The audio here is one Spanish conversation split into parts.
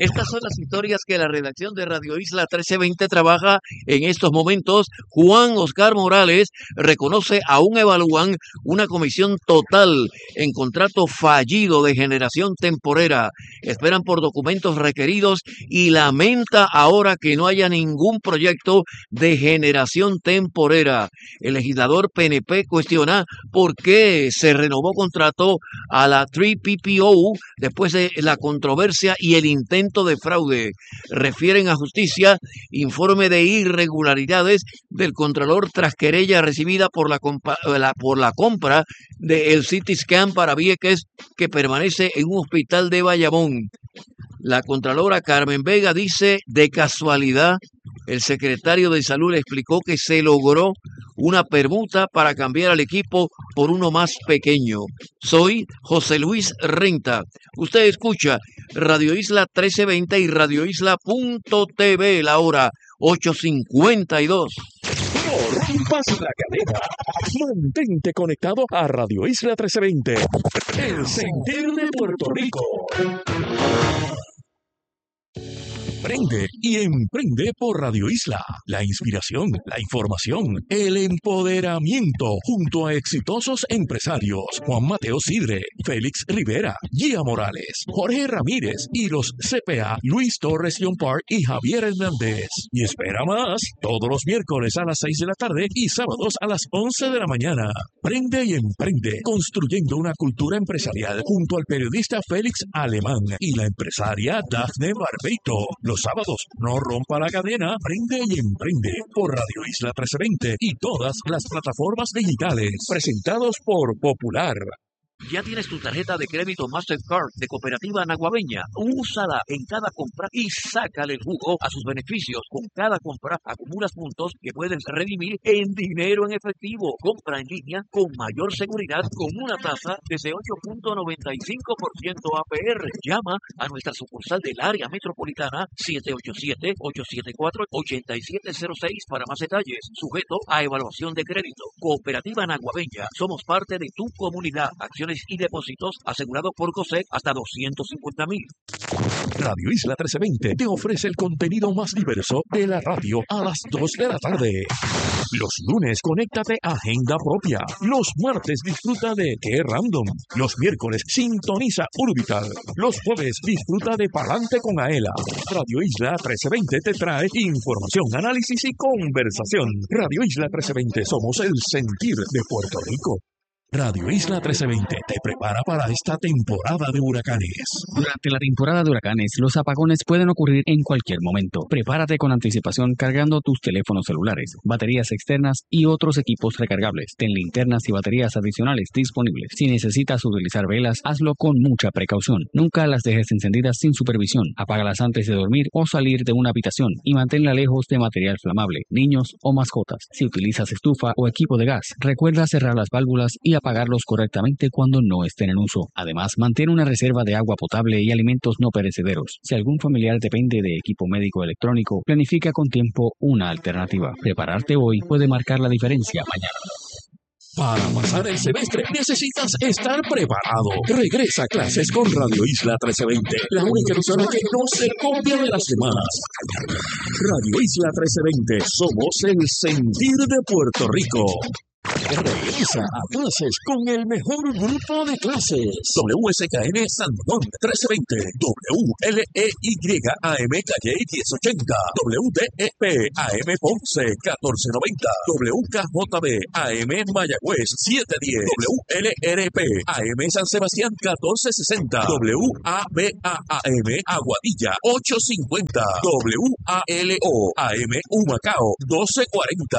Estas son las historias que la redacción de Radio Isla 1320 trabaja en estos momentos. Juan Oscar Morales reconoce aún evalúan una comisión total en contrato fallido de generación temporera. Esperan por documentos requeridos y lamenta ahora que no haya ningún proyecto de generación temporera. El legislador PNP cuestiona por qué se renovó contrato a la 3PPO después de la controversia y el intento de fraude. Refieren a justicia informe de irregularidades del Contralor tras querella recibida por la compra del CT Scan para Vieques que permanece en un hospital de Bayamón. La Contralora Carmen Vega dice, de casualidad, el secretario de Salud le explicó que se logró una permuta para cambiar al equipo por uno más pequeño. Soy José Luis Renta. Usted escucha Radio Isla 1320 y radioisla.tv, la hora 8:52. No rompas la cadena. Mantente conectado a Radio Isla 1320. El sentir de Puerto Rico. Prende y emprende por Radio Isla. La inspiración, la información, el empoderamiento, junto a exitosos empresarios Juan Mateo Sidre, Félix Rivera, Gia Morales, Jorge Ramírez y los CPA Luis Torres Llompart y Javier Hernández. Y espera más, todos los miércoles a las 6 de la tarde y sábados a las 11 de la mañana. Prende y emprende, construyendo una cultura empresarial junto al periodista Félix Alemán y la empresaria Dafne Barbeito. Los sábados, no rompa la cadena, prende y emprende por Radio Isla 1320 y todas las plataformas digitales, presentados por Popular. Ya tienes tu tarjeta de crédito Mastercard de Cooperativa Naguabeña. Úsala en cada compra y sácale el jugo a sus beneficios. Con cada compra acumulas puntos que puedes redimir en dinero en efectivo. Compra en línea con mayor seguridad con una tasa desde 8.95% APR. Llama a nuestra sucursal del área metropolitana 787-874-8706 para más detalles. Sujeto a evaluación de crédito. Cooperativa Naguabeña. Somos parte de tu comunidad. Acciones y depósitos asegurados por COSEC hasta 250,000. Radio Isla 1320 te ofrece el contenido más diverso de la radio a las 2 de la tarde. Los lunes, conéctate a Agenda Propia. Los martes, disfruta de Qué Random. Los miércoles, sintoniza Urbital. Los jueves, disfruta de Palante con Aela. Radio Isla 1320 te trae información, análisis y conversación. Radio Isla 1320, somos el sentir de Puerto Rico. Radio Isla 1320 te prepara para esta temporada de huracanes. Durante la temporada de huracanes, los apagones pueden ocurrir en cualquier momento. Prepárate con anticipación cargando tus teléfonos celulares, baterías externas y otros equipos recargables. Ten linternas y baterías adicionales disponibles. Si necesitas utilizar velas, hazlo con mucha precaución. Nunca las dejes encendidas sin supervisión. Apágalas antes de dormir o salir de una habitación y manténla lejos de material flamable, niños o mascotas. Si utilizas estufa o equipo de gas, recuerda cerrar las válvulas y apagarlos correctamente cuando no estén en uso. Además, mantén una reserva de agua potable y alimentos no perecederos. Si algún familiar depende de equipo médico electrónico, planifica con tiempo una alternativa. Prepararte hoy puede marcar la diferencia mañana. Para pasar el semestre necesitas estar preparado. Regresa a clases con Radio Isla 1320, la única emisora que no se copia de las demás. Radio Isla 1320, somos el sentir de Puerto Rico. Regresa a clases con el mejor grupo de clases. WSKN San Juan 1320, WLEYAM Calle 1080, WDEP AM Ponce 1490, WKJB AM Mayagüez 710, WLRP AM San Sebastián 1460, WABAM Aguadilla 850, WALO AM Humacao 1240,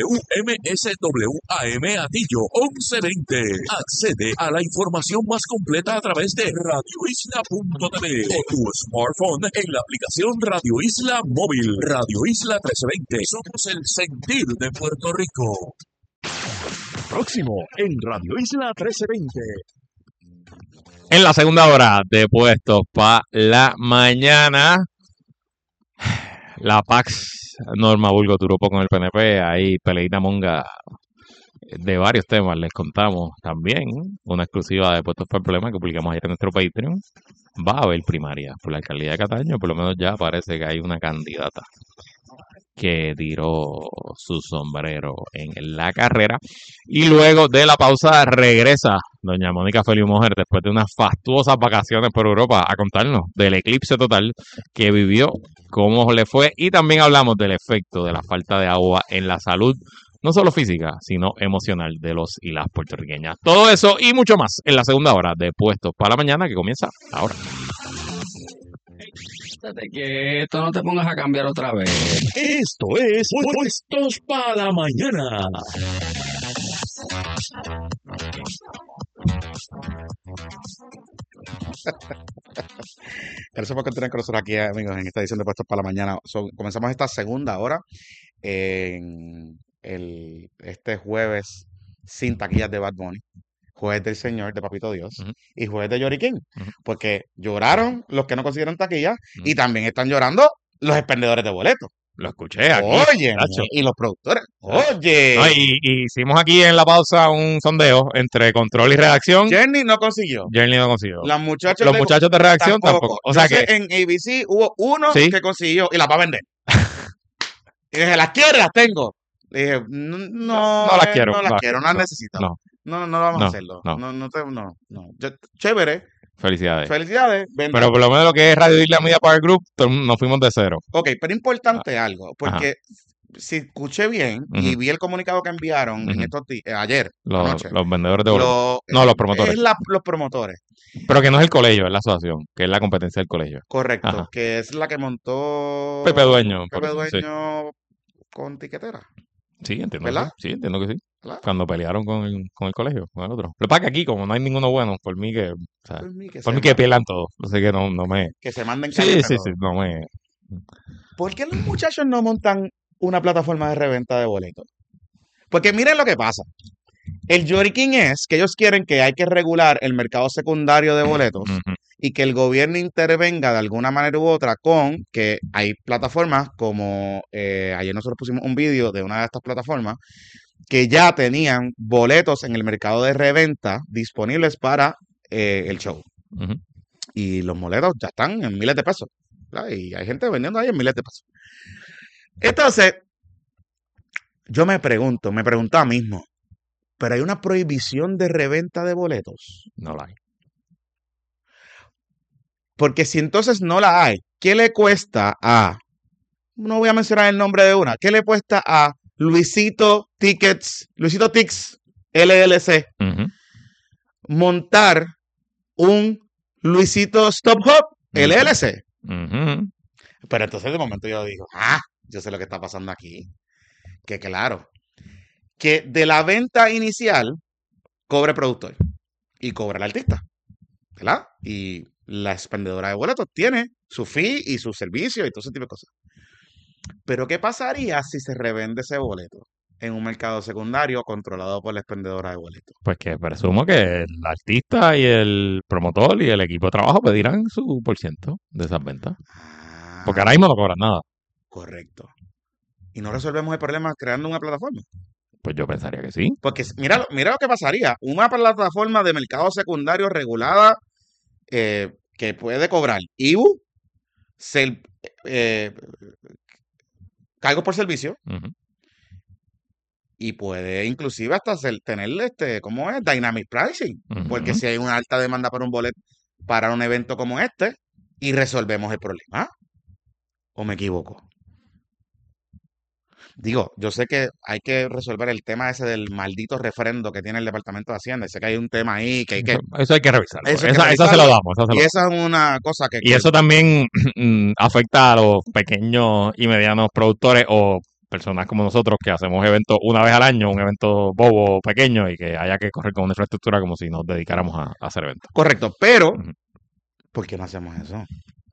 WMSW AM Atillo 1120. Accede a la información más completa a través de radioisla.tv o tu smartphone en la aplicación Radio Isla Móvil. Radio Isla 1320. Somos el sentir de Puerto Rico. Próximo en Radio Isla 1320. En la segunda hora de Puestos para la Mañana, la Pax Norma Burgo Turopo con el PNP, ahí peleita monga de varios temas. Les contamos también una exclusiva de Puestos para el Problema que publicamos ayer en nuestro Patreon. Va a haber primaria por la alcaldía de Cataño, por lo menos ya parece que hay una candidata que tiró su sombrero en la carrera. Y luego de la pausa regresa doña Mónica Feliu Mujer después de unas fastuosas vacaciones por Europa a contarnos del eclipse total que vivió, cómo le fue, y también hablamos del efecto de la falta de agua en la salud, no solo física, sino emocional de los y las puertorriqueñas. Todo eso y mucho más en la segunda hora de Puestos para la Mañana, que comienza ahora. Estate quieto, no te pongas a cambiar otra vez. Esto es Puestos para la Mañana. Gracias por continuar con nosotros aquí, amigos, en esta edición de Puestos para la Mañana. Comenzamos esta segunda hora en este jueves sin taquillas de Bad Bunny, jueves del Señor de Papito Dios y jueves de Yori King, porque lloraron los que no consiguieron taquillas y también están llorando los expendedores de boletos. Lo escuché aquí. Oye, Nacho. y los productores. Oye. No, y hicimos aquí en la pausa un sondeo entre control y redacción. Jenny no consiguió. Jenny no consiguió. Los muchachos de redacción tampoco. O sea que en ABC hubo uno ¿sí? que consiguió y las va a vender. Y dije, ¿las quiero? Las tengo. Le dije, no las quiero. No las quiero, no las necesito. No vamos a hacerlo. Chévere. Felicidades. Venda. Pero por lo menos lo que es Radio Isla Media Power Group, nos fuimos de cero. Ok, pero importante algo, porque si escuché bien y vi el comunicado que enviaron en estos ayer, los vendedores de boletos. Los promotores. Los promotores. Pero que no es el colegio, es la asociación, que es la competencia del colegio. Correcto, que es la que montó Pepe Dueño. Sí. Con tiquetera. Sí, entiendo. ¿Verdad? Sí, entiendo que sí. ¿Verdad? Cuando pelearon con el colegio, con el otro. Lo que pasa es que aquí, como no hay ninguno bueno, por mí que pierdan todos. Así que no me... Que se manden Sí, no me... ¿Por qué los muchachos no montan una plataforma de reventa de boletos? Porque miren lo que pasa. El Yoriking es que ellos quieren que hay que regular el mercado secundario de boletos y que el gobierno intervenga de alguna manera u otra con que hay plataformas como ayer nosotros pusimos un vídeo de una de estas plataformas que ya tenían boletos en el mercado de reventa disponibles para el show. Y los boletos ya están en miles de pesos, ¿verdad? Y hay gente vendiendo ahí en miles de pesos. Entonces, yo me preguntaba mismo, ¿pero hay una prohibición de reventa de boletos? No la hay. Porque si entonces no la hay, ¿qué le cuesta a, no voy a mencionar el nombre de una, ¿qué le cuesta a Luisito Tix LLC montar un Luisito Stop Hop LLC? Pero entonces de momento yo digo, yo sé lo que está pasando aquí. Que claro, que de la venta inicial cobre el productor y cobra el artista, ¿verdad? Y la expendedora de boletos tiene su fee y su servicio y todo ese tipo de cosas. Pero ¿qué pasaría si se revende ese boleto en un mercado secundario controlado por la expendedora de boletos? Pues que presumo que el artista y el promotor y el equipo de trabajo pedirán su % de esas ventas. Porque ahora mismo no cobran nada. Correcto. ¿Y no resolvemos el problema creando una plataforma? Pues yo pensaría que sí. Porque mira lo que pasaría. Una plataforma de mercado secundario regulada que puede cobrar IBU, cargos por servicio, y puede inclusive hasta tener ¿cómo es? Dynamic pricing. Porque si hay una alta demanda para un boleto, para un evento como este, y resolvemos el problema. ¿O me equivoco? Digo, yo sé que hay que resolver el tema ese del maldito referendo que tiene el Departamento de Hacienda. Sé que hay un tema ahí que hay que... Eso hay que revisarlo. Esa se lo damos. Y esa es una cosa que... Y eso también afecta a los pequeños y medianos productores o personas como nosotros que hacemos eventos una vez al año, un evento bobo pequeño y que haya que correr con una infraestructura como si nos dedicáramos a hacer eventos. Correcto, pero ¿por qué no hacemos eso?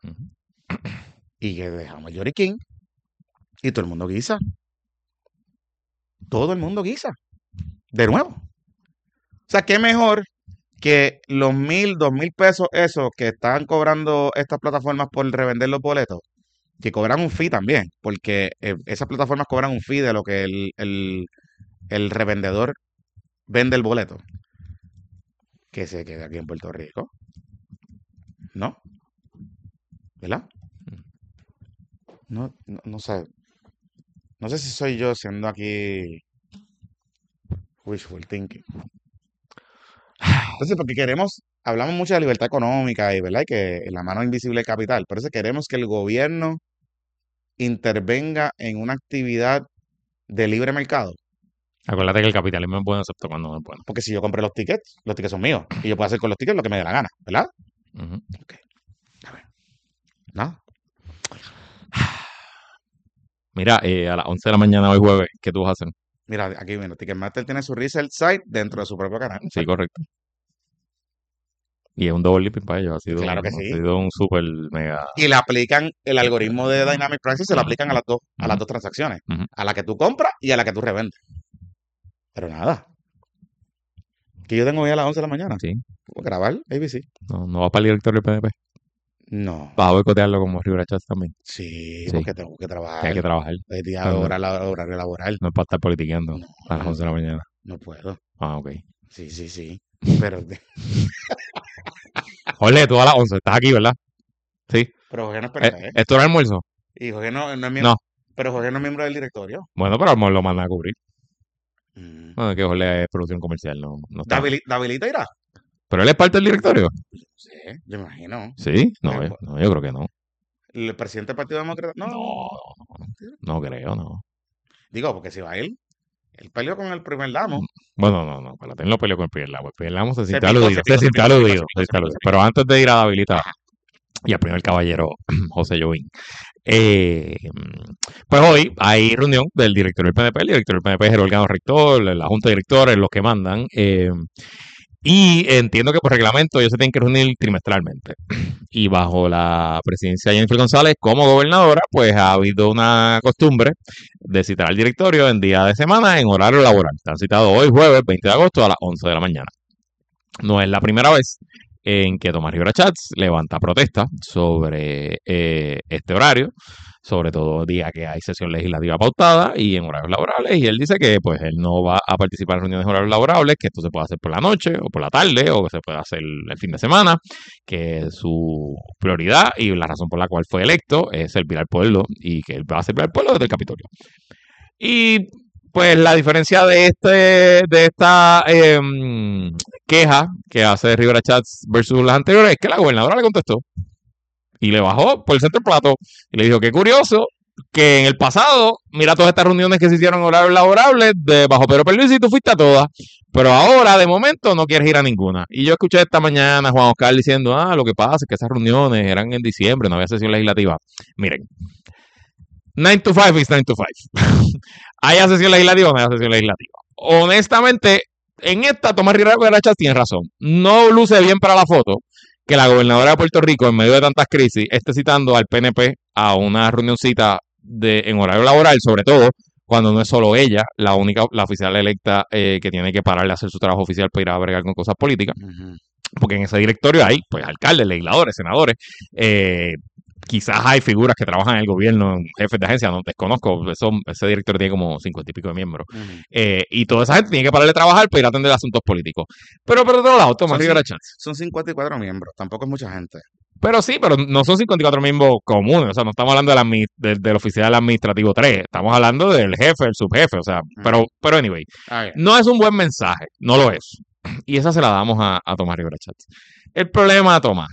Y que dejamos el Yori King y todo el mundo guisa. Todo el mundo guisa. De nuevo. O sea, qué mejor que los 1,000, 2,000 pesos esos que están cobrando estas plataformas por revender los boletos, que cobran un fee también, porque esas plataformas cobran un fee de lo que el revendedor vende el boleto, que se quede aquí en Puerto Rico. ¿No? ¿Verdad? No sé. No sé si soy yo siendo aquí wishful thinking. Entonces, porque hablamos mucho de libertad económica y, ¿verdad? Y que la mano invisible del capital. Por eso queremos que el gobierno intervenga en una actividad de libre mercado. Acuérdate que el capitalismo es bueno excepto cuando no es bueno. Porque si yo compré los tickets son míos. Y yo puedo hacer con los tickets lo que me dé la gana, ¿verdad? Ujú. Ok. A ver. ¿No? Mira, a las 11 de la mañana hoy jueves, ¿qué tú vas a hacer? Mira, aquí mira, Ticketmaster tiene su research site dentro de su propio canal. Sí, correcto. Y es un double dipping para ellos. Claro que Ha sí. sido un super mega. Y le aplican el algoritmo de Dynamic Pricing, se lo aplican a las dos transacciones. Ujú. A la que tú compras y a la que tú revendes. Pero nada. Que yo tengo hoy a las 11 de la mañana. Sí. ¿Puedo grabar ABC? No va para el directorio del PNP. No. Vas a boicotearlo como Rivera Chats también. Sí, Sí. porque tengo que trabajar. Que hay que trabajar. Es día Pero no. horario laboral. No es para estar politiqueando No. a las 11 de la mañana. No puedo. Ah, ok. Sí. Pero Jorge, tú a las 11 estás aquí, ¿verdad? Sí. Jorge no es PNP. ¿Esto era almuerzo? Y Jorge no es miembro. No. Pero Jorge no es miembro del directorio. Bueno, pero lo mandan a cubrir. Mm. Bueno, que Jorge es producción comercial, no está. ¿Davilita irá? ¿Pero él es parte del directorio? Sí, yo me imagino. ¿Sí? No, Bueno, yo creo que no. ¿El presidente del Partido Demócrata? No creo, no. Digo, porque si va él peleó con el primer damo. Bueno, no, espérate, él no peleó con el primer Lamo. El primer Lamo se Se sintió picó, aludido. se picó, Se sintió se picó, aludido. se picó. Pero antes de ir a Davilita y al primer caballero, José Jovín, pues hoy hay reunión del directorio del PNP. El directorio del PNP es el órgano rector, la junta de directores, los que mandan. Y entiendo que por reglamento ellos se tienen que reunir trimestralmente. Y bajo la presidencia de Jennifer González como gobernadora, pues ha habido una costumbre de citar al directorio en día de semana en horario laboral. Están citados hoy jueves 20 de agosto a las 11 de la mañana. No es la primera vez en que Tomás Rivera Chats levanta protesta sobre este horario, sobre todo día que hay sesión legislativa pautada y en horarios laborables, y él dice que pues él no va a participar en reuniones de horarios laborables, que esto se puede hacer por la noche o por la tarde o que se puede hacer el fin de semana, que su prioridad y la razón por la cual fue electo es servir al pueblo y que él va a servir al pueblo desde el Capitolio. Y pues la diferencia de esta queja que hace Rivera Chats versus las anteriores es que la gobernadora le contestó y le bajó por el centro del plato y le dijo, qué curioso que en el pasado, mira todas estas reuniones que se hicieron en horarios laborables de bajo Pedro Pierluisi y tú fuiste a todas, pero ahora de momento no quieres ir a ninguna. Y yo escuché esta mañana a Juan Oscar diciendo, lo que pasa es que esas reuniones eran en diciembre, no había sesión legislativa. Miren, 9 to 5 is 9 to 5. ¿Haya sesión legislativa o no haya sesión legislativa? Honestamente, en esta Tomás Rivera Chats tiene razón. No luce bien para la foto que la gobernadora de Puerto Rico, en medio de tantas crisis, esté citando al PNP a una reunioncita en horario laboral, sobre todo cuando no es solo ella la oficial electa que tiene que pararle a hacer su trabajo oficial para ir a bregar con cosas políticas. Porque en ese directorio hay pues alcaldes, legisladores, senadores, quizás hay figuras que trabajan en el gobierno, jefes de agencia, no desconozco, ese directorio tiene como 50 y pico de miembros. Y toda esa gente tiene que pararle a trabajar para ir a atender asuntos políticos. Pero por otro lado, Tomás Rivera Chats. Son 54 miembros, tampoco es mucha gente. Pero sí, pero no son 54 miembros comunes, o sea, no estamos hablando del oficial administrativo 3, estamos hablando del jefe, el subjefe, o sea, pero anyway, no es un buen mensaje, no lo es. Y esa se la damos a Tomás Rivera Chats. El problema, Tomás,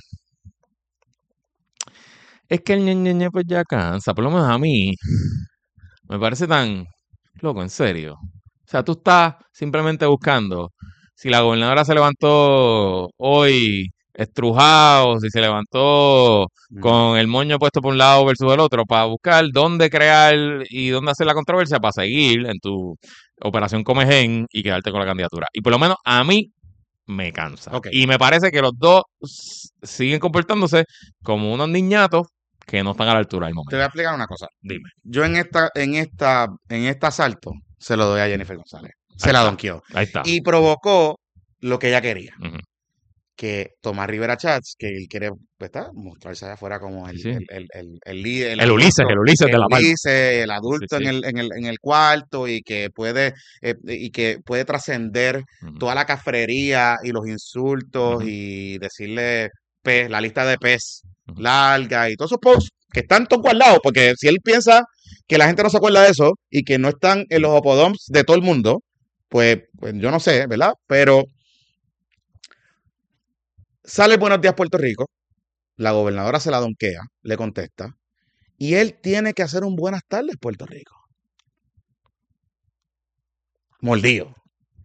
es que el ñeñeñe pues ya cansa, por lo menos a mí me parece tan loco, en serio. O sea, tú estás simplemente buscando si la gobernadora se levantó hoy estrujado, si se levantó con el moño puesto por un lado versus el otro, para buscar dónde crear y dónde hacer la controversia para seguir en tu operación Comején y quedarte con la candidatura. Y por lo menos a mí me cansa. Y me parece que los dos siguen comportándose como unos niñatos que no están a la altura del momento. Te voy a explicar una cosa. Dime. Yo en este asalto se lo doy a Jennifer González. Se la donkeó. Ahí está. Y provocó lo que ella quería. que Tomás Rivera Chats, que él quiere, pues, mostrarse allá afuera como Sí. el líder, El Ulises de la Palma. el adulto Sí, sí. en el cuarto y que puede trascender Ujú. toda la cafrería y los insultos Ujú. y decirle pez, la lista de pez Ujú. larga y todos esos posts que están todos guardados, porque si él piensa que la gente no se acuerda de eso y que no están en los opodoms de todo el mundo, pues yo no sé, ¿verdad? Pero sale Buenos Días Puerto Rico, la gobernadora se la donquea, le contesta, y él tiene que hacer un Buenas tardes Puerto Rico. Mordido.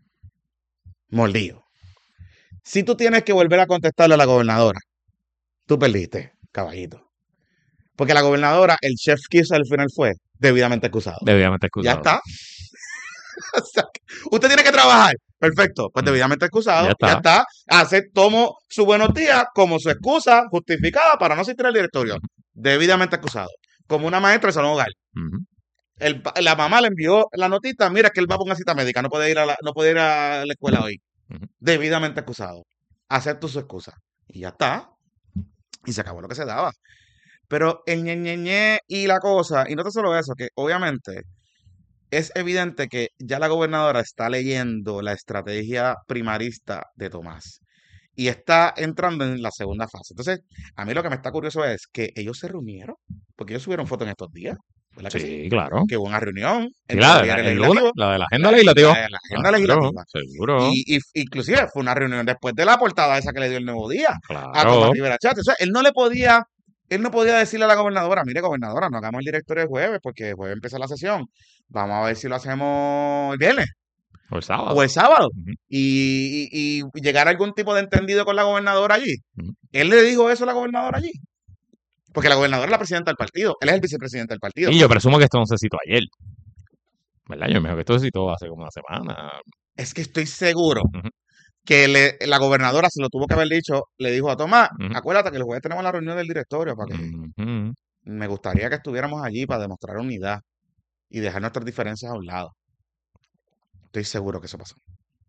Si tú tienes que volver a contestarle a la gobernadora, tú perdiste, caballito. Porque la gobernadora, el chef kiss al final fue debidamente excusado. Debidamente Ya excusado. está. O sea, usted tiene que trabajar. Perfecto. Pues debidamente excusado. Ya está. Tomo su buenos días como su excusa justificada para no asistir al directorio. Debidamente excusado. Como una maestra de salón hogar. Ujú. La mamá le envió la notita, mira que él va por una cita médica, no puede ir a la escuela hoy. Ujú. Debidamente excusado. Acepto su excusa. Y ya está. Y se acabó lo que se daba. Pero el ñe y la cosa, y no tan solo eso, que obviamente es evidente que ya la gobernadora está leyendo la estrategia primarista de Tomás y está entrando en la segunda fase. Entonces, a mí lo que me está curioso es que ellos se reunieron, porque ellos subieron fotos en estos días, ¿verdad que sí? Sí, claro. Que hubo una reunión Sí, entre la los de líderes el lunes, legislativos, la de la agenda legislativa. la agenda Claro, legislativa. seguro. Y inclusive fue una reunión después de la portada esa que le dio el Nuevo Día a Claro. Tomás Rivera Chat. O sea, él no podía decirle a la gobernadora, mire gobernadora, no hagamos el directorio el jueves porque el jueves empieza la sesión. Vamos a ver si lo hacemos el viernes O el sábado. o el sábado. Ujú. Y llegar a algún tipo de entendido con la gobernadora allí. Ujú. Él le dijo eso a la gobernadora allí. Porque la gobernadora es la presidenta del partido. Él es el vicepresidente del partido. Y yo presumo que esto no se citó ayer. ¿Verdad? Yo me imagino que esto se citó hace como una semana. Es que estoy seguro Ujú. que la gobernadora se lo tuvo que haber dicho, le dijo a Tomás, Ujú. acuérdate que el jueves tenemos la reunión del directorio para que Ujú. me gustaría que estuviéramos allí para demostrar unidad y dejar nuestras diferencias a un lado. Estoy seguro que eso pasó.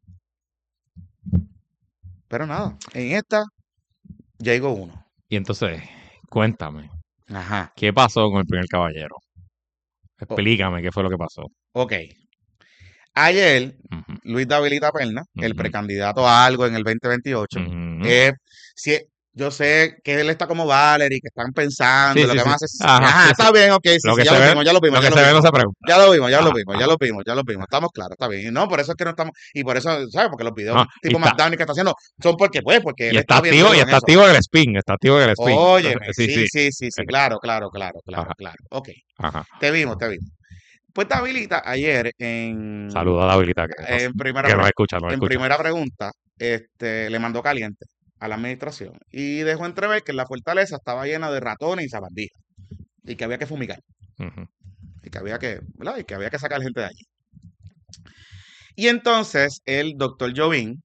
Pero nada, en esta ya llegó uno. Y entonces, cuéntame, Ajá, ¿qué pasó con el primer caballero? Explícame qué fue lo que pasó. ok. Ayer, Ujú. Luis Davilita Perna, el Ujú. precandidato a algo en el 2028, Ujú. yo sé que él está como Valerie, que están pensando Sí, lo sí, que sí. van a hacer. Ajá, Ajá, sí, está sí. bien, ok, sí, Lo sí, que ya se lo ve, vimos, ya lo vimos, lo ya que lo se ve no vimos. se pregunta. Ya lo vimos, ya lo Ajá, vimos, ajá. ya lo vimos. Estamos claros, está bien. Y no, por eso es que no estamos, y por eso, ¿sabes? Porque los videos No, y tipo está, McDonald's que está haciendo son porque y él está está bien activo, duro y en está eso. activo en el spin, está activo en el spin. Óyeme, Sí, sí, sí. sí, claro. Ajá, Ok, ajá. te vimos. Pues Davilita ayer Saludos a Davilita que nos escucha, en primera pregunta, le mandó caliente a la administración y dejó entrever que la fortaleza estaba llena de ratones y sabandijas y que había que fumigar Ujú. y que había que, ¿verdad? Y que había que sacar gente de allí. Y entonces el doctor Jovín,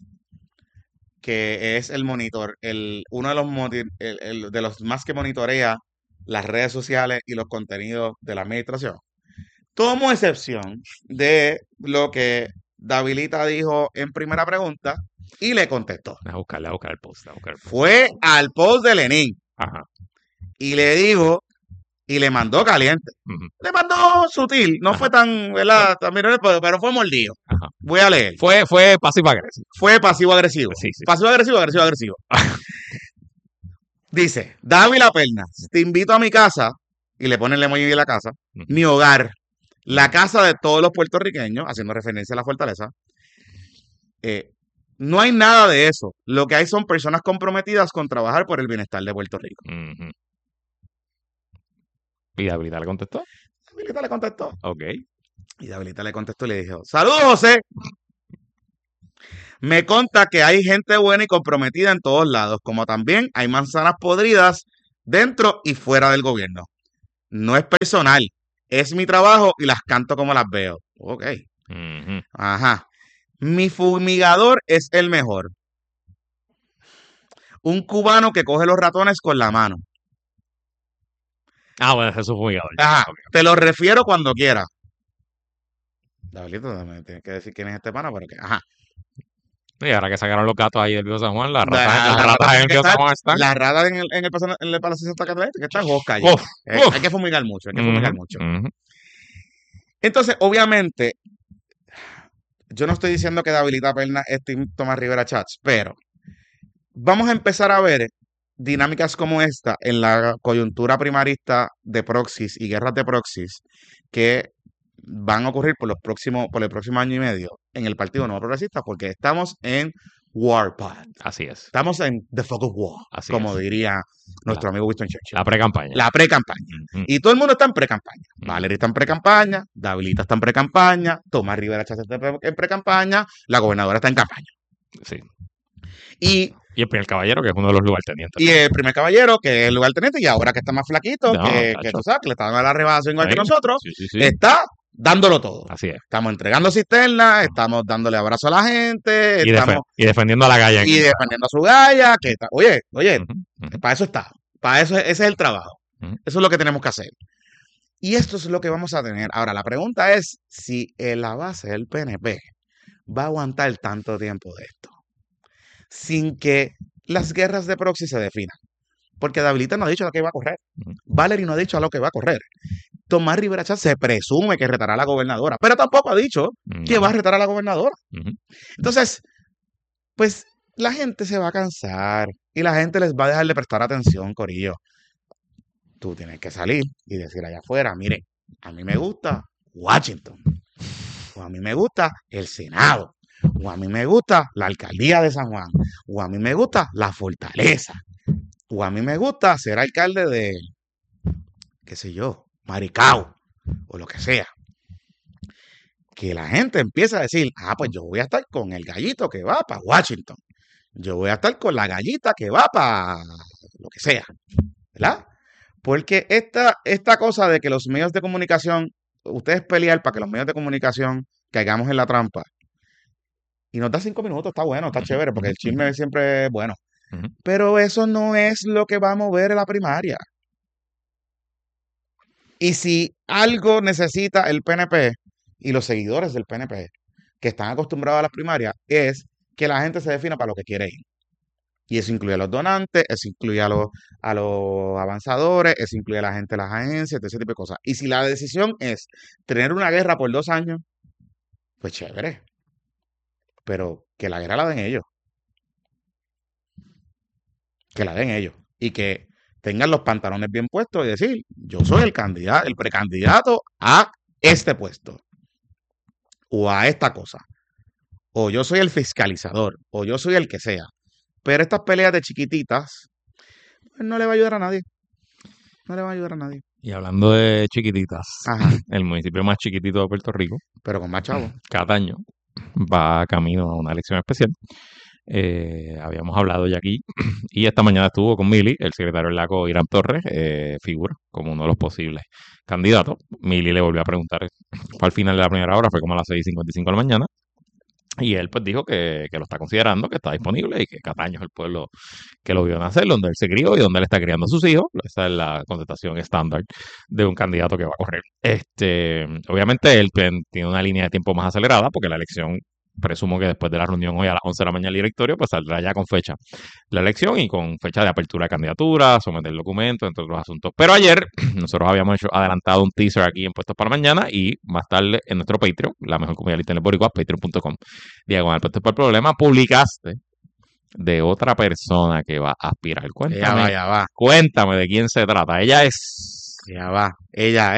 que es el monitor, uno de de los más que monitorea las redes sociales y los contenidos de la administración, tomo excepción de lo que Davilita dijo en primera pregunta y le contestó. A buscar el post, Fue al post de Lenin Ajá. y le dijo, y le mandó caliente. Ujú. Le mandó sutil, no Ajá. fue tan, ¿verdad? También, pero fue mordido. Ajá. Voy a leer. Fue pasivo agresivo. Fue pasivo-agresivo. Sí, sí. Pasivo-agresivo. Dice, Dávila Perna, te invito a mi casa, y le pone el emoji de la casa, Ujú. mi hogar, la casa de todos los puertorriqueños, haciendo referencia a la fortaleza. No hay nada de eso. Lo que hay son personas comprometidas con trabajar por el bienestar de Puerto Rico. Ujú. ¿Y Davilita le contestó? Davilita le contestó. Ok. Y Davilita le contestó y le dijo, saludos José. Me consta que hay gente buena y comprometida en todos lados, como también hay manzanas podridas dentro y fuera del gobierno. No es personal, es mi trabajo y las canto como las veo. Ok. Ujú. Ajá. Mi fumigador es el mejor. Un cubano que coge los ratones con la mano. Ah, bueno, ese es su fumigador. Ajá. Ok. Te lo refiero cuando quiera. Davidito, me tienes que decir quién es este pana, pero que. Ajá. Y ahora que sacaron los gatos ahí del Viejo San Juan, las La- ratas, las en el que Viejo San están, Juan están. las ratas en el Palacio de Santa Catalina, que están Oscar ya. Uf, Hay que fumigar mucho, hay que fumigar ujú, mucho. ujú. Entonces, obviamente, yo no estoy diciendo que Davilita Perna es Team Tomás Rivera Chats, pero vamos a empezar a ver dinámicas como esta en la coyuntura primarista de proxies y guerras de proxies que van a ocurrir por el próximo año y medio en el Partido Nuevo Progresista, porque estamos en Warpath. Así es. Estamos en The Fog of War, Así como es. diría nuestro amigo Winston Churchill. La pre-campaña. La pre-campaña. Ujú. Y todo el mundo está en pre-campaña. Ujú. Valerie está en pre-campaña, Davilita está en pre-campaña, Tomás Rivera Chávez está en pre-campaña, la gobernadora está en campaña. Sí. Y, Y el primer caballero, que es uno de los lugartenientes. y el primer caballero, que es el lugarteniente, y ahora que está más flaquito, No, que tacho. tú sabes, que le está dando la rebajación igual que Sí, nosotros, sí, sí, sí. está dándolo todo. Así es. Estamos entregando cisternas, estamos dándole abrazo a la gente, Y, estamos y defendiendo a la galla. y defendiendo a su galla, que está, oye, Ujú, ujú, para eso está, para eso ese es el trabajo. ujú. Eso es lo que tenemos que hacer. Y esto es lo que vamos a tener. Ahora, la pregunta es si la base del PNP va a aguantar tanto tiempo de esto sin que las guerras de proxy se definan. Porque Davilita no ha dicho a lo que va a correr. Ujú. Valerie no ha dicho a lo que va a correr. Tomás Rivera Chávez se presume que retará a la gobernadora, pero tampoco ha dicho que va a retar a la gobernadora. Ujú. Entonces, pues la gente se va a cansar y la gente les va a dejar de prestar atención, corillo. Tú tienes que salir y decir allá afuera, miren, a mí me gusta Washington, o a mí me gusta el Senado, o a mí me gusta la alcaldía de San Juan, o a mí me gusta la fortaleza, o a mí me gusta ser alcalde de, qué sé yo, Maricao, o lo que sea. Que la gente empieza a decir, pues yo voy a estar con el gallito que va para Washington. Yo voy a estar con la gallita que va para lo que sea. ¿Verdad? Porque esta cosa de que los medios de comunicación, ustedes pelear para que los medios de comunicación caigamos en la trampa. Y nos da 5 minutos, está bueno, está chévere, porque el chisme siempre es bueno. Ujú. Pero eso no es lo que va a mover en la primaria. Y si algo necesita el PNP y los seguidores del PNP que están acostumbrados a las primarias, es que la gente se defina para lo que quiere ir. Y eso incluye a los donantes, eso incluye a los avanzadores, eso incluye a la gente de las agencias, todo ese tipo de cosas. Y si la decisión es tener una guerra por 2 años, pues chévere. Pero que la guerra la den ellos. Que la den ellos. Y que tengan los pantalones bien puestos y decir, yo soy el candidato, el precandidato a este puesto. O a esta cosa. O yo soy el fiscalizador. O yo soy el que sea. Pero estas peleas de chiquititas, pues no le va a ayudar a nadie. No le va a ayudar a nadie. Y hablando de chiquititas, Ajá. el municipio más chiquitito de Puerto Rico, Pero con más chavos. Cataño, va camino a una elección especial. Habíamos hablado ya aquí y esta mañana estuvo con Mili, el secretario del LACO, Irán Torres, figura como uno de los posibles candidatos. Mili le volvió a preguntar, fue al final de la primera hora, fue como a las 6:55 de la mañana, y él pues dijo que lo está considerando, que está disponible y que Cataño es el pueblo que lo vio nacer, donde él se crió y donde él está criando a sus hijos. Esa es la contestación estándar de un candidato que va a correr. Obviamente él tiene una línea de tiempo más acelerada porque la elección, presumo que después de la reunión hoy a las 11 de la mañana el directorio, pues saldrá ya con fecha la elección y con fecha de apertura de candidatura, someter el documento, entre otros asuntos. Pero ayer nosotros habíamos adelantado un teaser aquí en Puestos para Mañana y más tarde en nuestro Patreon, la mejor comunidad de internet boricua, patreon.com/Puestos para el Problema, publicaste de otra persona que va a aspirar. Cuéntame, Ya va. cuéntame de quién se trata. Ella es... Ya va. Ella.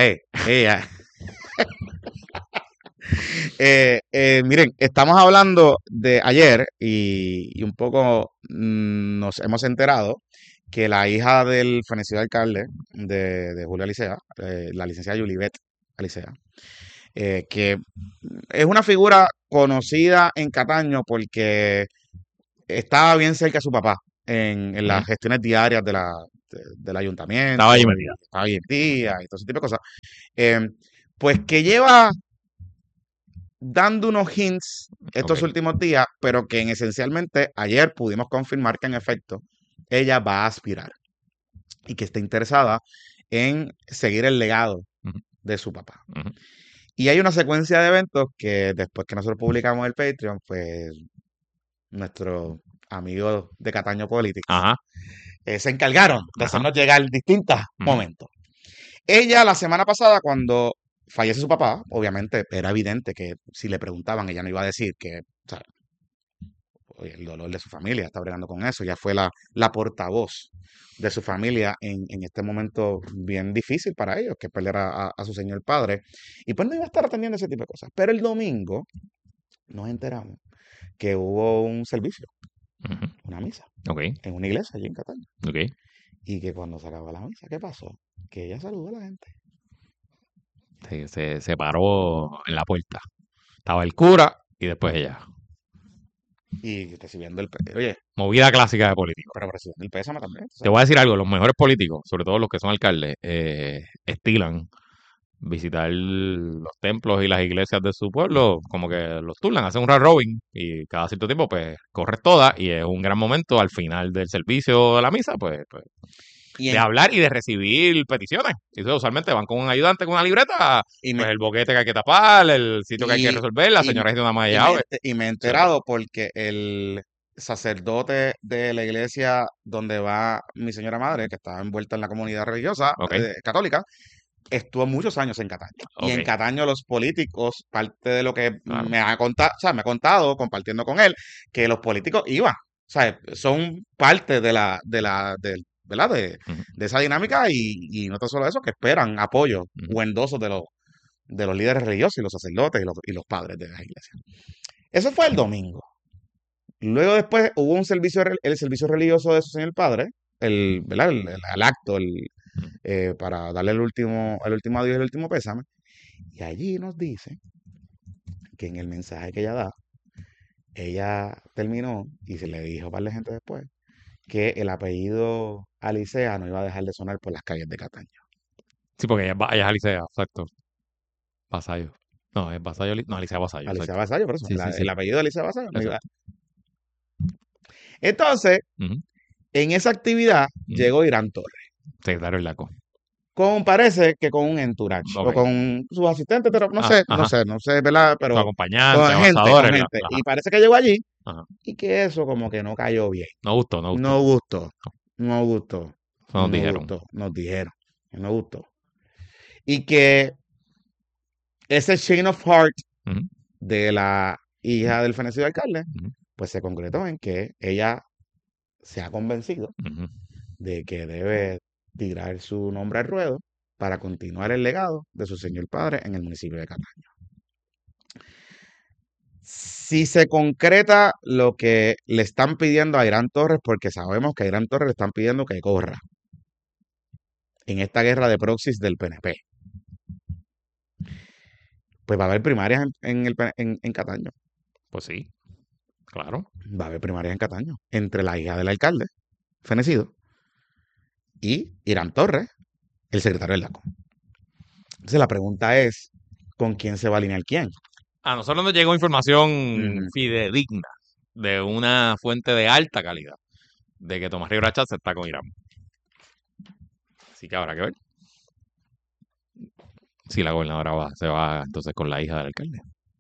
Miren, estamos hablando de ayer y un poco nos hemos enterado que la hija del fenecido alcalde de Julio Alicea, la licenciada Yulibet Alicea, que es una figura conocida en Cataño porque estaba bien cerca de su papá en las gestiones diarias del ayuntamiento. Estaba allí metida. Estaba allí metida y todo ese tipo de cosas. Pues que lleva dando unos hints estos últimos días, pero que esencialmente ayer pudimos confirmar que en efecto ella va a aspirar y que está interesada en seguir el legado de su papá. Y hay una secuencia de eventos que después que nosotros publicamos el Patreon, pues nuestros amigos de Cataño Politics, Ajá. se encargaron de Ajá. hacernos llegar distintos momentos. Ella la semana pasada, cuando fallece su papá, obviamente era evidente que si le preguntaban, ella no iba a decir que, o sea, el dolor de su familia, está bregando con eso. Ella fue la portavoz de su familia en este momento bien difícil para ellos, que es perder a su señor padre. Y pues no iba a estar atendiendo ese tipo de cosas. Pero el domingo nos enteramos que hubo un servicio, Ujú. una misa, Ok, en una iglesia allí en Cataño. ok. Y que cuando se acabó la misa, ¿qué pasó? Que ella saludó a la gente. Se paró en la puerta. Estaba el cura y después ella. Y recibiendo oye, Movida clásica de políticos. pero recibiendo el pésame también. Te voy a decir algo, los mejores políticos, sobre todo los que son alcaldes, estilan visitar los templos y las iglesias de su pueblo, como que los turnan, hacen un round robin y cada cierto tiempo pues corres todas y es un gran momento al final del servicio de la misa, pues Y, de hablar y de recibir peticiones. Y entonces, usualmente van con un ayudante con una libreta, y pues me, el boquete que hay que tapar, el sitio que hay que y, resolver, la y, señora tiene una malla de y llave. y me he Sí. enterado porque el sacerdote de la iglesia donde va mi señora madre, que estaba envuelta en la comunidad religiosa Ok, católica, estuvo muchos años en Cataño. Y en ok, Cataño los políticos, parte de lo que claro. me ha contado, o sea, me ha contado compartiendo con él, que los políticos iban, o sea, son parte ¿verdad? Ujú, De esa dinámica y no tan solo eso, que esperan apoyo ujú. o endosos de los líderes religiosos y los sacerdotes y los padres de la iglesia. Eso fue el domingo. Luego después hubo un servicio, el servicio religioso de su señor padre, ¿verdad? El acto, Ujú. para darle el último adiós y el último pésame. Y allí nos dice que en el mensaje que ella da, ella terminó y se le dijo a par de gente después que el apellido Alicea no iba a dejar de sonar por las calles de Cataño. Sí, porque ella es Alicea, exacto. Vasallo. No, es Vasallo, no, Alicea Vasallo, Alicea exacto. Vasallo, por eso. Sí, sí, sí. El apellido de Alicea Vasallo no iba. Exacto. Entonces, Ujú, en esa actividad ujú. llegó Irán Torres. Secretario del LACO. Parece que con un entourage o Ok. con sus asistentes, pero no Ah, sé, ajá. ¿verdad? Sus Pero acompañantes, con avanzadores, gente. ajá, Y parece que llegó allí ajá. y que eso como que no cayó bien. No gustó, no gustó. No gustó, no gustó, Eso nos no dijeron. gustó, nos dijeron que no gustó. Y que ese chain of heart Ujú, de la hija del fenecido alcalde, ujú, pues se concretó en que ella se ha convencido ujú. de que debe tirar su nombre al ruedo para continuar el legado de su señor padre en el municipio de Cataño. Si se concreta lo que le están pidiendo a Irán Torres, porque sabemos que a Irán Torres le están pidiendo que corra en esta guerra de proxies del PNP, pues va a haber primarias en Cataño. Pues sí, claro. Va a haber primarias en Cataño entre la hija del alcalde, fenecido, y Irán Torres, el secretario del LACO. Entonces la pregunta es, ¿con quién se va a alinear quién? A nosotros nos llegó información Ujú. fidedigna de una fuente de alta calidad de que Tomás Rivera Chatz está con Irán. Así que habrá que ver si la gobernadora se va entonces con la hija del alcalde.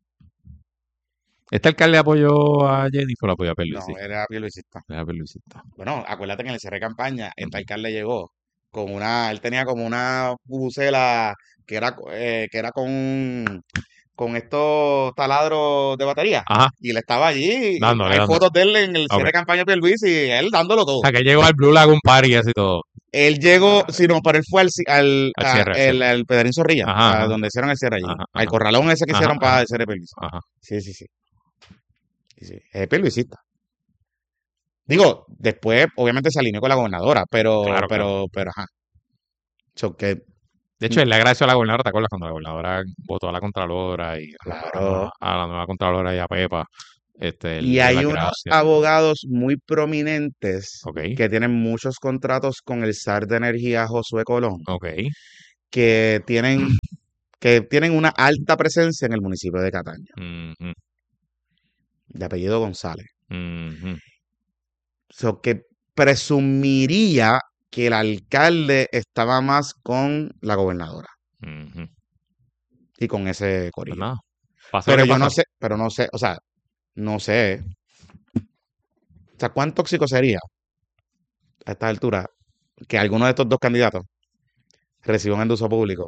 ¿Este alcalde apoyó a Jennifer o apoyó a Pierluisi? No, era Pierluisista. Era Pierluisi. Bueno, acuérdate que en el cierre de campaña, este Ujú. alcalde llegó él tenía como una bubucela que era con estos taladros de batería. Ajá, Y él estaba allí, dándole. hay fotos de él en el Ok. cierre de campaña de Pierluisi y él dándolo O todo. sea, que llegó al Blue Lagoon Party y así todo. Él llegó, si no, pero él fue Al cierre. al Pedrín Zorrilla, Ajá, ajá, donde hicieron el cierre allí. ajá, Al ajá, corralón ese que ajá, hicieron para ajá, el cierre de Pierluisi. ajá. Sí, sí, sí. Sí, sí. Es Pierluisista. Digo, después obviamente se alineó con la gobernadora, Claro, claro. pero, ajá. So que, De hecho, él le agradeció a la gobernadora, ¿te acuerdas? Cuando la gobernadora votó a la Contralora y claro. a la nueva Contralora y a Pepa, él Y dio hay las unos gracias. abogados muy prominentes Ok, que tienen muchos contratos con el zar de energía Josué Colón, ok. que tienen una alta presencia en el municipio de Cataño, Ujú, de apellido González. ujú, So que presumiría que el alcalde estaba más con la gobernadora ujú. y con ese Pues corillo. nada, pasa lo Pero que yo pasa. no sé, o sea, no sé O sea, ¿cuán tóxico sería a esta altura que alguno de estos dos candidatos reciba un endulzo público?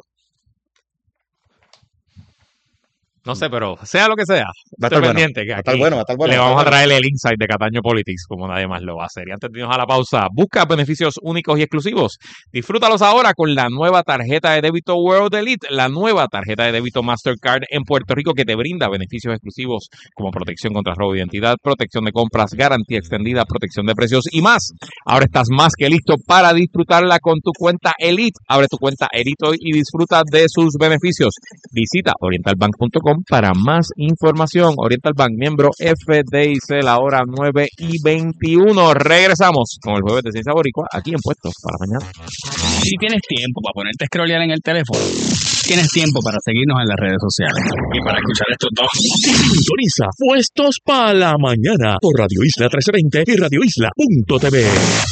No sé, pero sea lo que sea, Va a estoy estar bueno. pendiente que Va a estar aquí bueno, va a estar bueno. le va a vamos a estar bueno. traer el insight de Cataño Politics como nadie más lo va a hacer. Y antes de irnos a la pausa, busca beneficios únicos y exclusivos. Disfrútalos ahora con la nueva tarjeta de débito World Elite, la nueva tarjeta de débito Mastercard en Puerto Rico que te brinda beneficios exclusivos como protección contra robo de identidad, protección de compras, garantía extendida, protección de precios y más. Ahora estás más que listo para disfrutarla con tu cuenta Elite. Abre tu cuenta Elite hoy y disfruta de sus beneficios. Visita orientalbank.com para más información. Oriental Bank, miembro FDIC, la hora 9:21. Regresamos con el Jueves de Ciencia Boricua aquí en Puestos para Mañana. Si tienes tiempo para ponerte a scrollear en el teléfono, tienes tiempo para seguirnos en las redes sociales y para escuchar estos dos. Sintoniza Puestos para la Mañana por Radio Isla 1320 y radioisla.tv.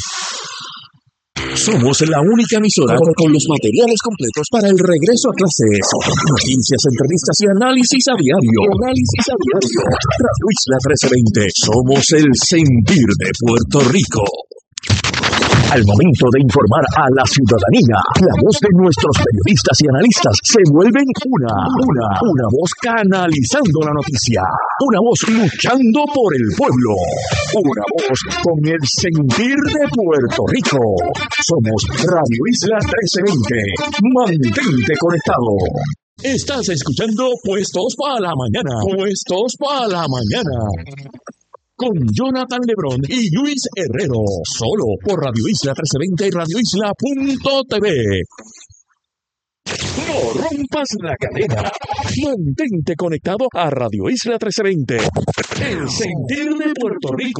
Somos la única emisora con los materiales completos para el regreso a clases. Noticias, entrevistas y análisis a diario. Radio Isla 1320. Somos el sentir de Puerto Rico. Al momento de informar a la ciudadanía, la voz de nuestros periodistas y analistas se vuelven una voz canalizando la noticia, una voz luchando por el pueblo, una voz con el sentir de Puerto Rico. Somos Radio Isla 1320. Mantente conectado. Estás escuchando Puestos para la Mañana. Puestos para la Mañana. Con Jonathan Lebrón y Luis Herrero, solo por Radio Isla 1320 y radioisla.tv. No rompas la cadena. Mantente conectado a Radio Isla 1320. El sentir de Puerto Rico.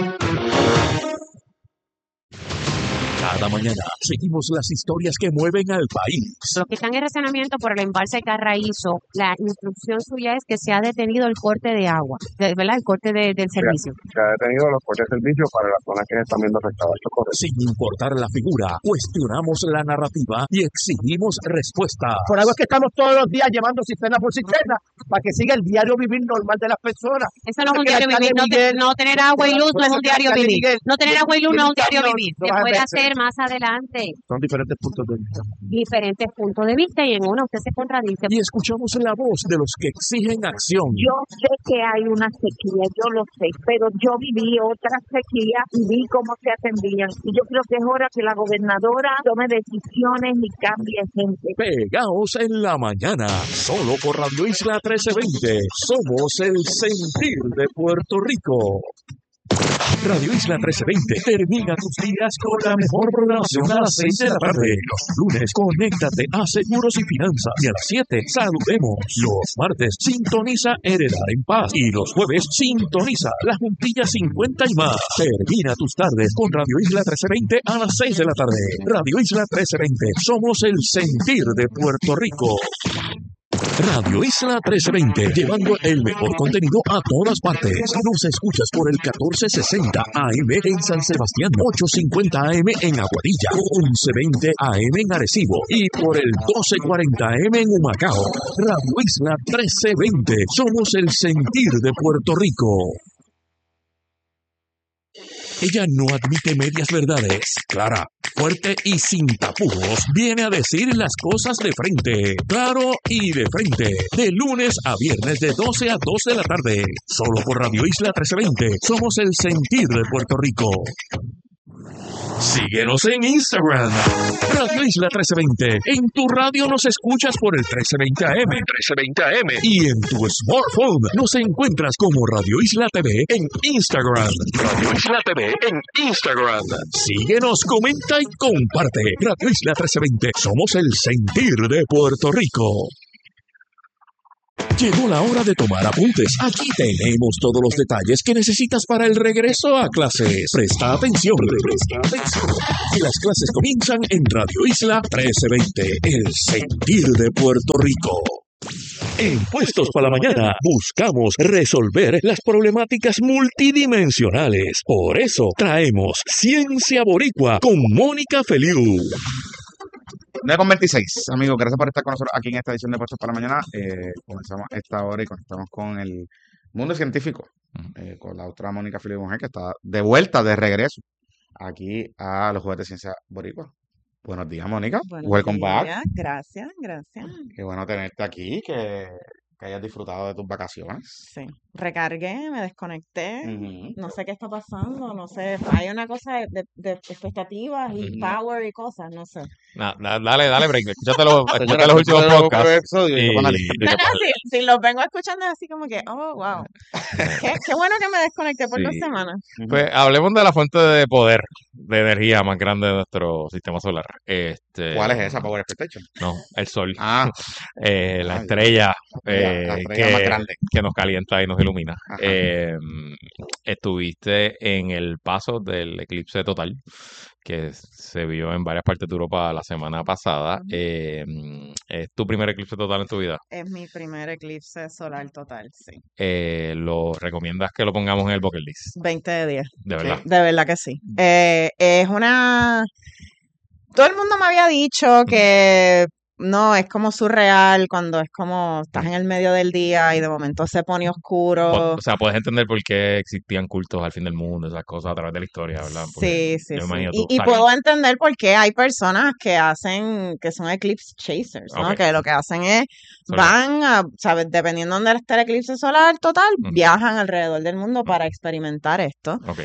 Cada mañana seguimos las historias que mueven al país. Los que están en racionamiento por el embalse Carraízo, la instrucción suya es que se ha detenido el corte de agua, ¿verdad? El corte del servicio. Se ha detenido los cortes de servicio para las zonas que están viendo afectadas. Esto es correcto. Sin importar la figura, cuestionamos la narrativa y exigimos respuesta. Por algo es que estamos todos los días llevando cisterna por cisterna para que siga el diario vivir normal de las personas. Eso no es un diario vivir. No tener agua y luz no es un diario vivir. No tener agua y luz no es un diario vivir. Se puede hacer más adelante. Son diferentes puntos de vista. Diferentes puntos de vista y en uno usted se contradice. Y escuchamos la voz de los que exigen acción. Yo sé que hay una sequía, yo lo sé, pero yo viví otra sequía y vi cómo se atendían. Y yo creo que es hora que la gobernadora tome decisiones y cambie gente. Pegaos en la mañana, solo por Radio Isla 1320. Somos el sentir de Puerto Rico. Radio Isla 1320 termina tus días con la mejor programación a las 6 de la tarde. Los lunes, conéctate a Seguros y Finanzas. Y a las 7, saludemos. Los martes, sintoniza Heredar en Paz. Y los jueves, sintoniza La Juntilla 50 y más. Termina tus tardes con Radio Isla 1320 a las 6 de la tarde. Radio Isla 1320. Somos el sentir de Puerto Rico. Radio Isla 1320, llevando el mejor contenido a todas partes. Nos escuchas por el 1460 AM en San Sebastián, 850 AM en Aguadilla, 1120 AM en Arecibo y por el 1240 AM en Humacao. Radio Isla 1320, somos el sentir de Puerto Rico. Ella no admite medias verdades. Clara, fuerte y sin tapujos, viene a decir las cosas de frente. Claro y de frente. De lunes a viernes de 12 a 2 de la tarde. Solo por Radio Isla 1320. Somos el sentir de Puerto Rico. Síguenos en Instagram, Radio Isla 1320. En tu radio nos escuchas por el 1320 AM. Y en tu smartphone nos encuentras como Radio Isla TV en Instagram. Radio Isla TV en Instagram. Síguenos, comenta y comparte. Radio Isla 1320. Somos el sentir de Puerto Rico. Llegó la hora de tomar apuntes. Aquí tenemos todos los detalles que necesitas para el regreso a clases. Presta atención. Que las clases comienzan en Radio Isla 1320, el sentir de Puerto Rico. En Puestos para la Mañana buscamos resolver las problemáticas multidimensionales. Por eso traemos Ciencia Boricua con Mónica Feliu. 9:26, amigos, gracias por estar con nosotros aquí en esta edición de Puestos para la Mañana. Comenzamos esta hora y conectamos con el Mundo Científico, Ujú. con la doctora Mónica Filipe Mujer, que está de vuelta, de regreso, aquí a los Jueves de Ciencia Boricua. Buenos días, Mónica. Buenos Welcome back. días, gracias, gracias. Qué bueno tenerte aquí, que hayas disfrutado de tus vacaciones. Sí, recargué, me desconecté, Ujú. no sé qué está pasando, no sé, hay una cosa de expectativas y Ujú. power y cosas, no sé. Dale break. Escúchate los Señora, últimos escúchate los podcasts episodios y yo con y Alejandro. No, no, si los vengo escuchando es así como que, oh, wow, qué bueno que me desconecté por 2 Sí. semanas. Ujú. Pues hablemos de la fuente de poder, de energía más grande de nuestro sistema solar. ¿Cuál es esa, Power Expectation? No, el sol. Ah, La ah, estrella la estrella más grande. que nos calienta y nos ilumina. Ajá. Estuviste en el paso del eclipse total, que se vio en varias partes de Europa la semana pasada. Ujú. ¿Es tu primer eclipse total en tu vida? Es mi primer eclipse solar total, sí. ¿Lo recomiendas que lo pongamos en el bucket list? 20 de 10, De verdad. de verdad que sí. Es una... Todo el mundo me había dicho que no, es como surreal cuando es como estás en el medio del día y de momento se pone oscuro. O sea, puedes entender por qué existían cultos al fin del mundo, esas cosas a través de la historia, ¿verdad? Porque Sí, sí, yo me sí. imagino Y, tú y puedo entender por qué hay personas que son eclipse chasers, ¿no? Ok. Que lo que hacen es, Solo. van a, ¿sabes? Dependiendo de dónde esté el eclipse solar total, Ujú. viajan alrededor del mundo para experimentar esto. Ok,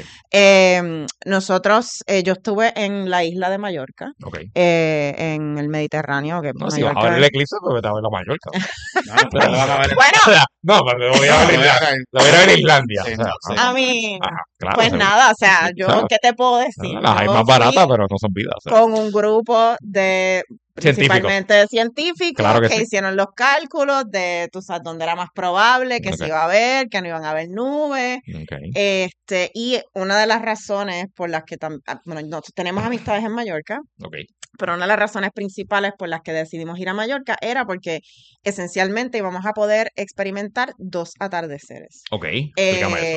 Yo estuve en la isla de Mallorca, ok. en el Mediterráneo, que No, si vas a ver el Mallorca... eclipse, pues vete a ver la Mallorca. Ah, pero lo vas a ver. Bueno, O sea, no, pero lo voy a ver en lo voy a ver en Islandia. Sí, O sea, sí. a mí, ajá, claro, pues seguro. nada, o sea, Sí, yo, claro. ¿qué te puedo decir? Las hay Yo más fui baratas, pero no son vidas. O sea, con un grupo de científicos. principalmente de científicos Claro que que sí. hicieron los cálculos de, tú sabes, dónde era más probable que Ok. se iba a ver, que no iban a haber nubes. Ok. Y una de las razones por las que bueno, nosotros tenemos amistades en Mallorca, Ok. pero una de las razones principales por las que decidimos ir a Mallorca era porque esencialmente íbamos a poder experimentar 2 atardeceres. Ok. Explícame eso.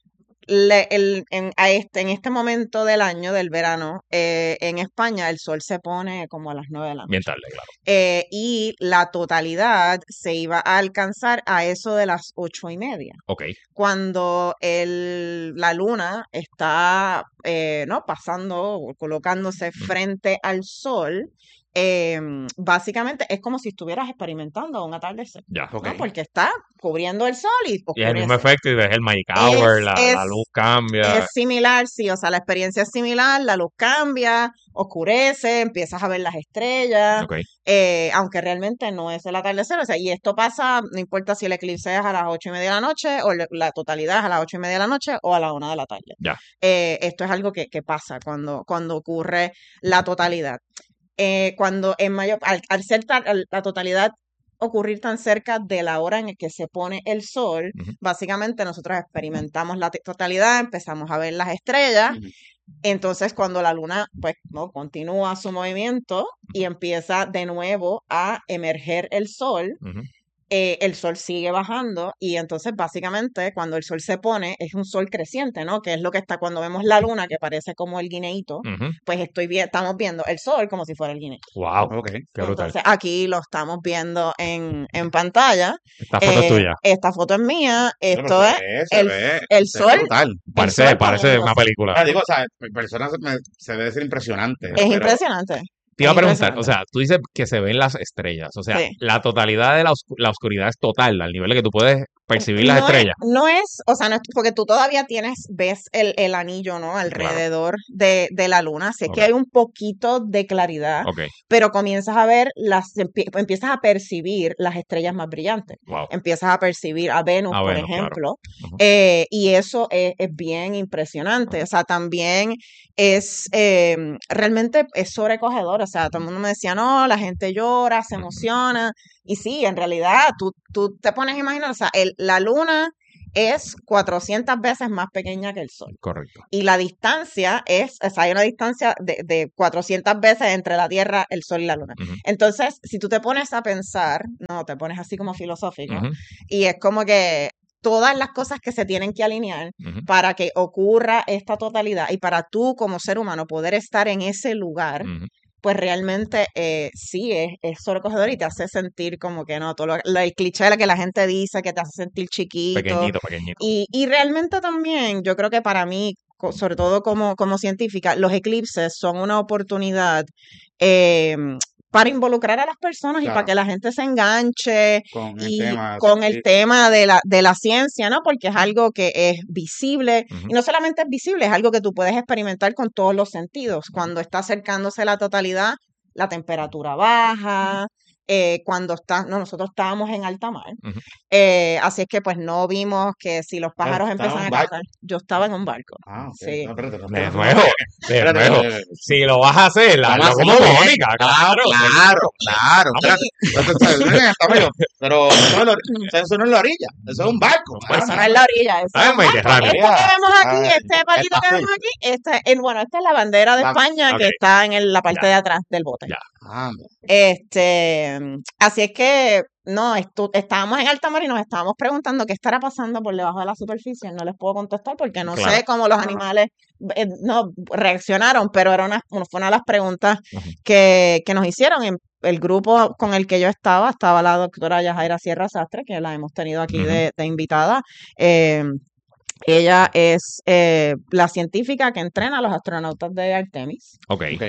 En este momento del año, del verano, en España el sol se pone como a las 9 de la noche. Bien tarde, claro. Y la totalidad se iba a alcanzar a eso de las 8:30, Ok. cuando la luna está ¿no? pasando, o colocándose frente al sol. Básicamente es como si estuvieras experimentando un atardecer, Ya. ¿no? Ok. Porque está cubriendo el sol y Y es el mismo oscurece. efecto y ves el magic hour, Es, la es, luz cambia. es similar, sí, o sea, la experiencia es similar, la luz cambia, oscurece, empiezas a ver las estrellas, Ok. aunque realmente no es el atardecer, o sea, y esto pasa, no importa si el eclipse es a las 8:30 de la noche, o la totalidad es a las 8:30 de la noche, o a la 1 de la tarde. Ya. Esto es algo que pasa cuando ocurre la totalidad. Cuando en mayo, al ser la totalidad ocurrir tan cerca de la hora en la que se pone el sol, Ujú. básicamente nosotros experimentamos la totalidad, empezamos a ver las estrellas. Ujú. Entonces, cuando la luna, pues, ¿no? continúa su movimiento y empieza de nuevo a emerger el sol, Ujú. el sol sigue bajando y entonces básicamente cuando el sol se pone es un sol creciente, ¿no? Que es lo que está cuando vemos la luna que parece como el guineíto, Ujú. pues estamos viendo el sol como si fuera el guineo. Wow. Ok. Qué brutal. Entonces aquí lo estamos viendo en pantalla. Esta foto es tuya. Esta foto es mía. Bueno, Esto es se ve el se ve sol. brutal. Parece, sol parece poniéndose. una película. Ah, digo, o sea, mi persona se debe decir impresionante. Es pero- impresionante. Te iba a Es preguntar, o impresionante. sea, tú dices que se ven las estrellas, o sea, Sí. la totalidad de la oscuridad es total, al nivel de que tú puedes percibir las No es, estrellas. no es, o sea, no es, porque tú todavía ves el anillo, ¿no? Alrededor de la luna, así es que Ok. hay un poquito de claridad, Ok, pero comienzas a ver empiezas a percibir las estrellas más brillantes. wow. Empiezas a percibir a Venus, A por Venus, claro. ejemplo, Ujú. y eso es bien impresionante. O sea, también es realmente es sobrecogedor. O sea, todo el mundo me decía, no, la gente llora, se emociona. Y sí, en realidad, tú te pones a imaginar, o sea, la luna es 400 veces más pequeña que el sol. Correcto. Y la distancia o sea, hay una distancia de 400 veces entre la Tierra, el Sol y la Luna. Ujú. Entonces, si tú te pones a pensar, no, te pones así como filosófico, Ujú. y es como que todas las cosas que se tienen que alinear Ujú. para que ocurra esta totalidad y para tú como ser humano poder estar en ese lugar, Ujú. pues realmente sí es sobrecogedor y te hace sentir como que no, el cliché de la que la gente dice que te hace sentir chiquito. Pequeñito. Y realmente también, yo creo que para mí, sobre todo como científica, los eclipses son una oportunidad eh, para involucrar a las personas y para Claro. que la gente se enganche Con el y tema con el científico. tema de la ciencia, ¿no? Porque es algo que es visible Ujú. y no solamente es visible, es algo que tú puedes experimentar con todos los sentidos. Cuando está acercándose la totalidad, la temperatura baja. Cuando nosotros estábamos en alta mar, Ujú. así es que pues no vimos que si los pájaros ¿Estaba en empiezan un a barco? cantar. Yo estaba en un barco, Ah, ok. sí. No, espérate, De espérate, nuevo, espérate. si lo vas a hacer, Vamos a hazlo hacerlo como bien. Mónica, claro. Claro. Vamos. Pero eso no es la orilla, eso es un barco. Eso no es la orilla, eso Ah, es en un barco. Mediterráneo. Este que vemos aquí, Ay, este palito que vemos aquí, esta es la bandera de La- España que ok. está en la parte Ya. de atrás del bote. Ya. Anda. Así es que no, estábamos en alta mar y nos estábamos preguntando qué estará pasando por debajo de la superficie. No les puedo contestar porque no Claro. sé cómo los animales no reaccionaron, pero fue una de las preguntas Ujú. que nos hicieron. En el grupo con el que yo estaba la doctora Yajaira Sierra Sastre, que la hemos tenido aquí Ujú. de invitada. Ella es la científica que entrena a los astronautas de Artemis. Ok. Ok.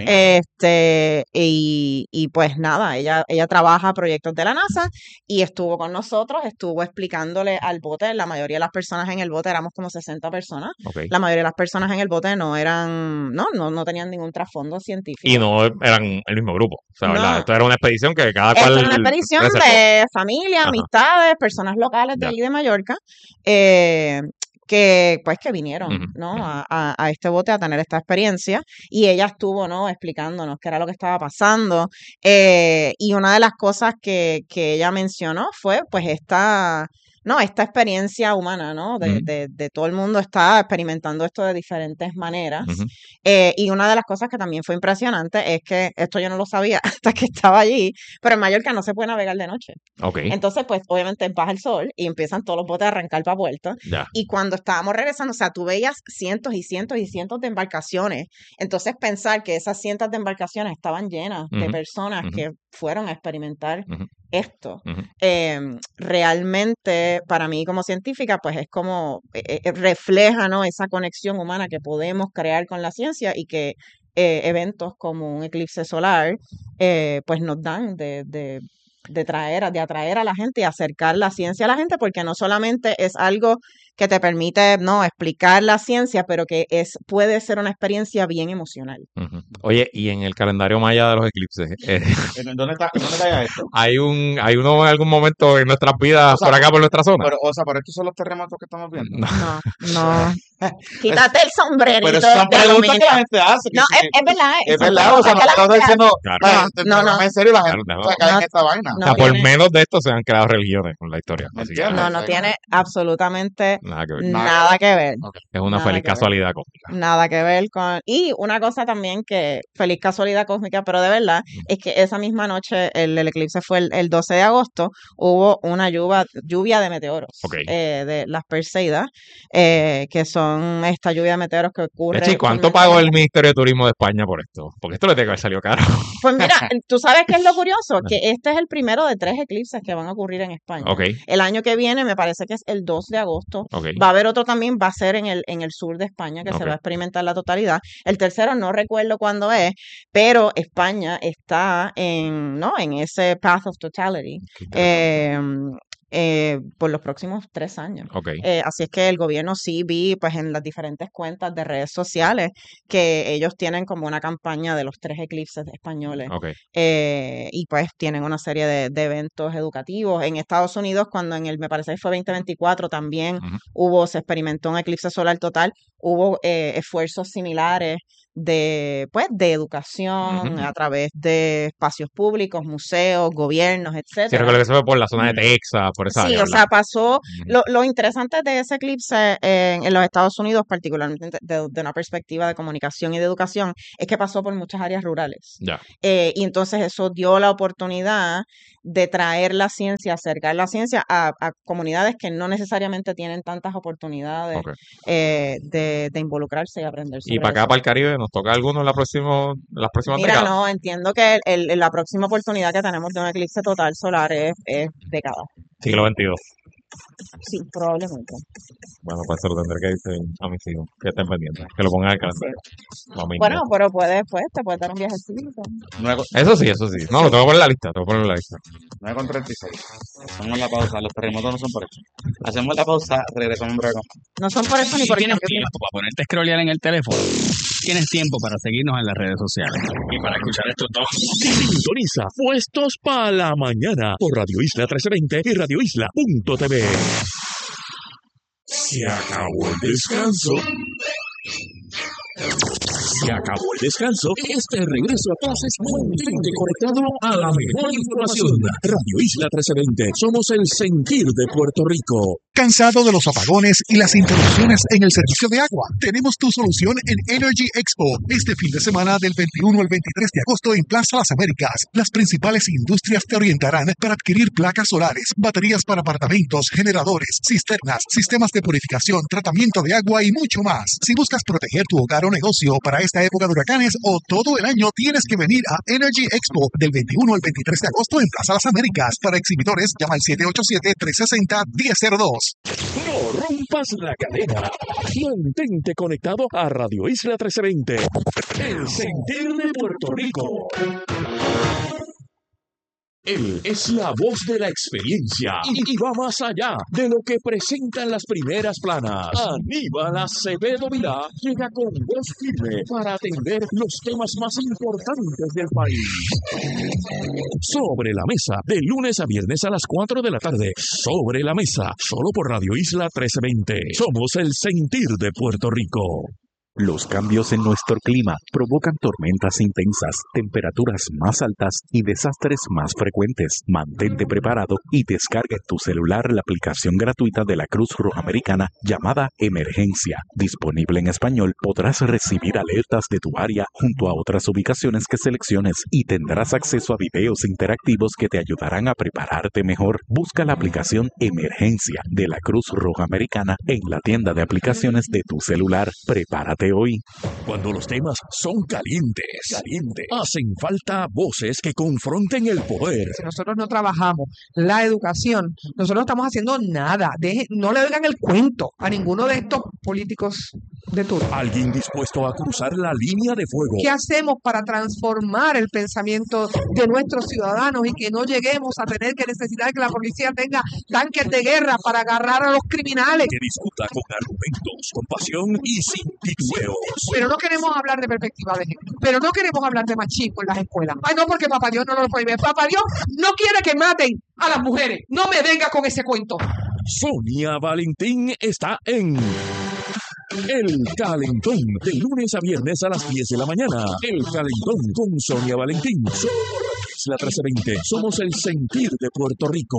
Y pues nada, ella trabaja proyectos de la NASA y estuvo con nosotros, estuvo explicándole al bote. La mayoría de las personas en el bote, éramos como 60 personas. Ok. La mayoría de las personas en el bote no tenían ningún trasfondo científico. Y no eran el mismo grupo. O sea, ¿verdad? No. Esto era una expedición que cada Esto cual es una expedición reservó. de familia, Ajá. amistades, personas locales de Ya. allí de Mallorca, que vinieron, Ujú, ¿no? ujú. A este bote a tener esta experiencia y ella estuvo, ¿no? Explicándonos qué era lo que estaba pasando. Y una de las cosas que ella mencionó fue pues esta experiencia humana, ¿no? Ujú. De todo el mundo está experimentando esto de diferentes maneras. Ujú. Y una de las cosas que también fue impresionante es que esto yo no lo sabía hasta que estaba allí, pero en Mallorca no se puede navegar de noche. Ok. Entonces, pues obviamente baja el sol y empiezan todos los botes a arrancar para Puerto. Ya. Y cuando estábamos regresando, o sea, tú veías cientos y cientos y cientos de embarcaciones. Entonces, pensar que esas cientos de embarcaciones estaban llenas de Ujú, personas ujú. que fueron a experimentar Ujú. esto, Ujú. realmente para mí como científica, pues es como refleja, ¿no? Esa conexión humana que podemos crear con la ciencia y que eventos como un eclipse solar, pues nos dan de atraer a la gente y acercar la ciencia a la gente, porque no solamente es algo que te permite, no, explicar la ciencia, pero que puede ser una experiencia bien emocional. Ujú. Oye, y en el calendario maya de los eclipses, ¿Dónde está esto? ¿hay uno en algún momento en nuestras vidas O sea, por acá, por nuestra zona? Pero estos son los terremotos que estamos viendo. No. No. Quítate el sombrerito Pero esas son de preguntas que aluminio. la gente hace. No, es verdad. Es son verdad, o sea, no preguntas que la estamos gente diciendo, Claro. No. en serio, la gente Claro, se cae en no. esta vaina. No O sea, por tiene- menos de esto se han creado religiones con la historia. ¿Me Así que entiendes? No tiene absolutamente nada que ver. nada que ver. Ok. Es una Nada feliz que ver. casualidad cósmica. Nada que ver con... Y una cosa también que, feliz casualidad cósmica, pero de verdad, es que esa misma noche, el eclipse fue el 12 de agosto, hubo una lluvia de meteoros, Ok. de las Perseidas, que son esta lluvia de meteoros que ocurre... De hecho, ¿y cuánto usualmente pagó en- el Ministerio de Turismo de España por esto? Porque esto le tiene que haber salido caro. Pues mira, tú sabes qué es lo curioso, que este es el primero de 3 eclipses que van a ocurrir en España. Ok, El año que viene me parece que es el 2 de agosto. ok. Va a haber otro también, va a ser en el sur de España, que se Ok. va a experimentar la totalidad. El tercero no recuerdo cuándo es, pero España está en ese path of totality Qué interesante. por los próximos 3 años. Ok. Así es que el gobierno sí vi pues en las diferentes cuentas de redes sociales que ellos tienen como una campaña de los 3 eclipses españoles. Ok. Y pues tienen una serie de eventos educativos. En Estados Unidos, cuando me parece que fue 2024, también Ujú. se experimentó un eclipse solar total, hubo esfuerzos similares de educación Ujú. a través de espacios públicos, museos, gobiernos, Sí, etcétera. recuerdo que eso fue por la zona de Texas, por esa Sí, área, o sea, ¿verdad? pasó. Ujú. Lo interesante de ese eclipse en los Estados Unidos, particularmente de una perspectiva de comunicación y de educación, es que pasó por muchas áreas rurales. Ya. Y entonces eso dio la oportunidad de traer la ciencia, acercar la ciencia a comunidades que no necesariamente tienen tantas oportunidades Ok. de involucrarse y aprender Y sobre para acá, eso. para el Caribe, nos toca a algunos las próximas Mira, décadas. no, entiendo que la próxima oportunidad que tenemos de un eclipse total solar es década. Siglo XXII. Sí, probablemente. Bueno, pues se lo tendré que decir a mis hijos, que estén pendientes, que lo pongan al calendario. A mi Bueno, nieto. pero te puedes dar un viajecito. Eso sí. No, lo tengo que poner en la lista, tengo que ponerlo en la lista. 9:36. Hacemos la pausa. Los terremotos no son por eso. Hacemos la pausa. Regresamos en breve. No son por eso ni Si por tienes cambio climático. tiempo para ponerte a scrollear en el teléfono, tienes tiempo para seguirnos en las redes sociales. Y para escuchar estos dos. Sintoniza Puestos para la Mañana por Radio Isla 1320 y radioisla.tv. Se acabó el descanso. Se acabó el descanso. Este regreso a clases mantente conectado a la mejor información. Radio Isla 1320. Somos el sentir de Puerto Rico. ¿Cansado de los apagones y las interrupciones en el servicio de agua? Tenemos tu solución en Energy Expo. Este fin de semana del 21 al 23 de agosto en Plaza Las Américas. Las principales industrias te orientarán para adquirir placas solares, baterías para apartamentos, generadores, cisternas, sistemas de purificación, tratamiento de agua y mucho más. Si buscas proteger tu hogar o negocio para esta época de huracanes o todo el año, tienes que venir a Energy Expo del 21 al 23 de agosto en Plaza Las Américas. Para exhibidores, llama al 787-360-1002. No rompas la cadena. Mantente conectado a Radio Isla 1320. El sentir de Puerto Rico. Él es la voz de la experiencia y va más allá de lo que presentan las primeras planas. Aníbal Acevedo Vilá llega con voz firme para atender los temas más importantes del país. Sobre la mesa, de lunes a viernes a las 4 de la tarde. Sobre la mesa, solo por Radio Isla 1320. Somos el sentir de Puerto Rico. Los cambios en nuestro clima provocan tormentas intensas, temperaturas más altas y desastres más frecuentes. Mantente preparado y descarga en tu celular la aplicación gratuita de la Cruz Roja Americana llamada Emergencia. Disponible en español, podrás recibir alertas de tu área junto a otras ubicaciones que selecciones y tendrás acceso a videos interactivos que te ayudarán a prepararte mejor. Busca la aplicación Emergencia de la Cruz Roja Americana en la tienda de aplicaciones de tu celular. Prepárate hoy. Cuando los temas son calientes, hacen falta voces que confronten el poder. Si nosotros no trabajamos la educación, nosotros no estamos haciendo nada. No le oigan el cuento a ninguno de estos políticos de turno. Alguien dispuesto a cruzar la línea de fuego. ¿Qué hacemos para transformar el pensamiento de nuestros ciudadanos y que no lleguemos a tener que necesitar que la policía tenga tanques de guerra para agarrar a los criminales? Que discuta con argumentos, con pasión y sin titubeos. Pero no queremos hablar de perspectiva de género. Pero no queremos hablar de machismo en las escuelas. Ay, no, porque Papá Dios no lo prohíbe. Papá Dios no quiere que maten a las mujeres. No me venga con ese cuento. Sonia Valentín está en El Calentón, de lunes a viernes a las 10 de la mañana. El Calentón con Sonia Valentín. Solo por Radio Isla 1320. Somos el sentir de Puerto Rico.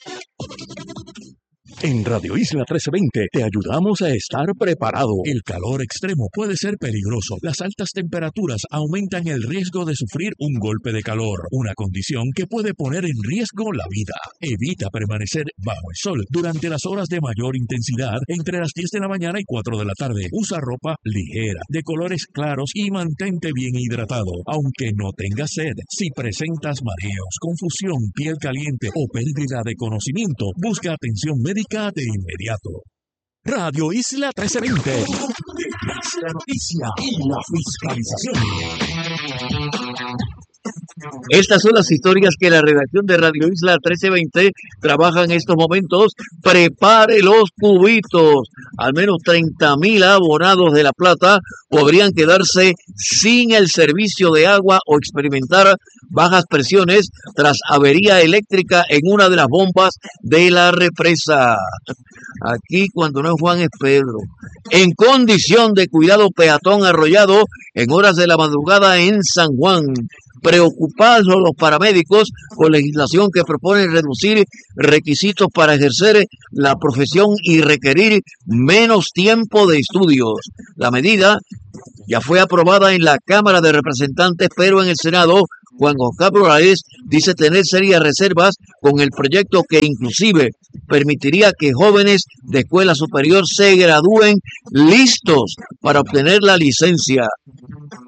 En Radio Isla 1320 te ayudamos a estar preparado. El calor extremo puede ser peligroso. Las altas temperaturas aumentan el riesgo de sufrir un golpe de calor, una condición que puede poner en riesgo la vida. Evita permanecer bajo el sol durante las horas de mayor intensidad entre las 10 de la mañana y 4 de la tarde. Usa ropa ligera, de colores claros y mantente bien hidratado, aunque no tengas sed. Si presentas mareos, confusión, piel caliente o pérdida de conocimiento, busca atención médica de inmediato. Radio Isla 1320. La noticia y la fiscalización. Estas son las historias que la redacción de Radio Isla 1320 trabaja en estos momentos. Prepare los cubitos. Al menos 30,000 abonados de La Plata podrían quedarse sin el servicio de agua o experimentar bajas presiones tras avería eléctrica en una de las bombas de la represa. Aquí, cuando no es Juan, es Pedro. En condición de cuidado peatón arrollado en horas de la madrugada en San Juan. Preocupados los paramédicos con legislación que propone reducir requisitos para ejercer la profesión y requerir menos tiempo de estudios. La medida ya fue aprobada en la Cámara de Representantes, pero en el Senado, Juan Oscar Morales dice tener serias reservas con el proyecto que inclusive permitiría que jóvenes de escuela superior se gradúen listos para obtener la licencia.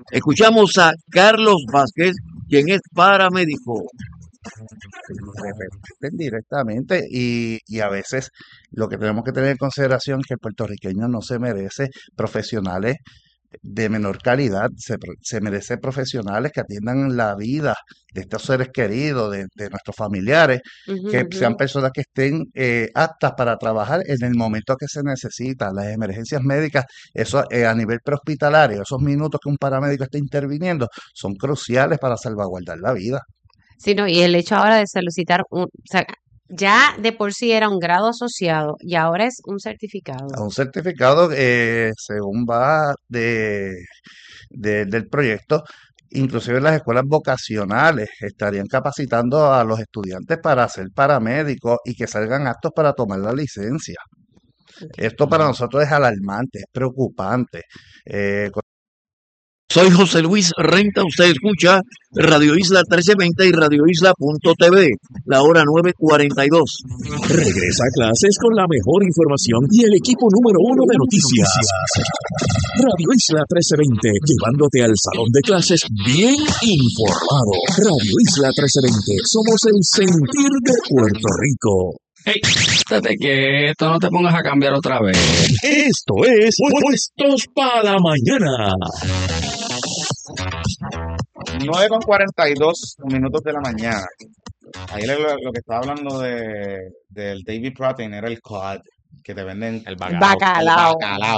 Escuchamos a Carlos Vázquez, quien es paramédico. Repercuten directamente y a veces lo que tenemos que tener en consideración es que el puertorriqueño no se merece profesionales de menor calidad, se merece profesionales que atiendan la vida de estos seres queridos, de nuestros familiares, que sean personas que estén aptas para trabajar en el momento que se necesita. Las emergencias médicas, eso a nivel prehospitalario, esos minutos que un paramédico está interviniendo son cruciales para salvaguardar la vida. Sí, no, y el hecho ahora de solicitar o sea, ya de por sí era un grado asociado y ahora es un certificado. A un certificado, según va del proyecto, inclusive las escuelas vocacionales estarían capacitando a los estudiantes para ser paramédicos y que salgan aptos para tomar la licencia. Esto para nosotros es alarmante, es preocupante. Soy José Luis Renta, usted escucha Radio Isla 1320 y radioisla.tv, la hora 9:42. Regresa a clases con la mejor información y el equipo número 1 de noticias. Radio Isla 1320, llevándote al salón de clases bien informado. Radio Isla 1320, somos el sentir de Puerto Rico. Hey, estate quieto, no te pongas a cambiar otra vez. Esto es Puestos para la Mañana. 9:42 minutos de la mañana. Ayer lo que estaba hablando del David Protein era el cod, que te venden El Bacalao.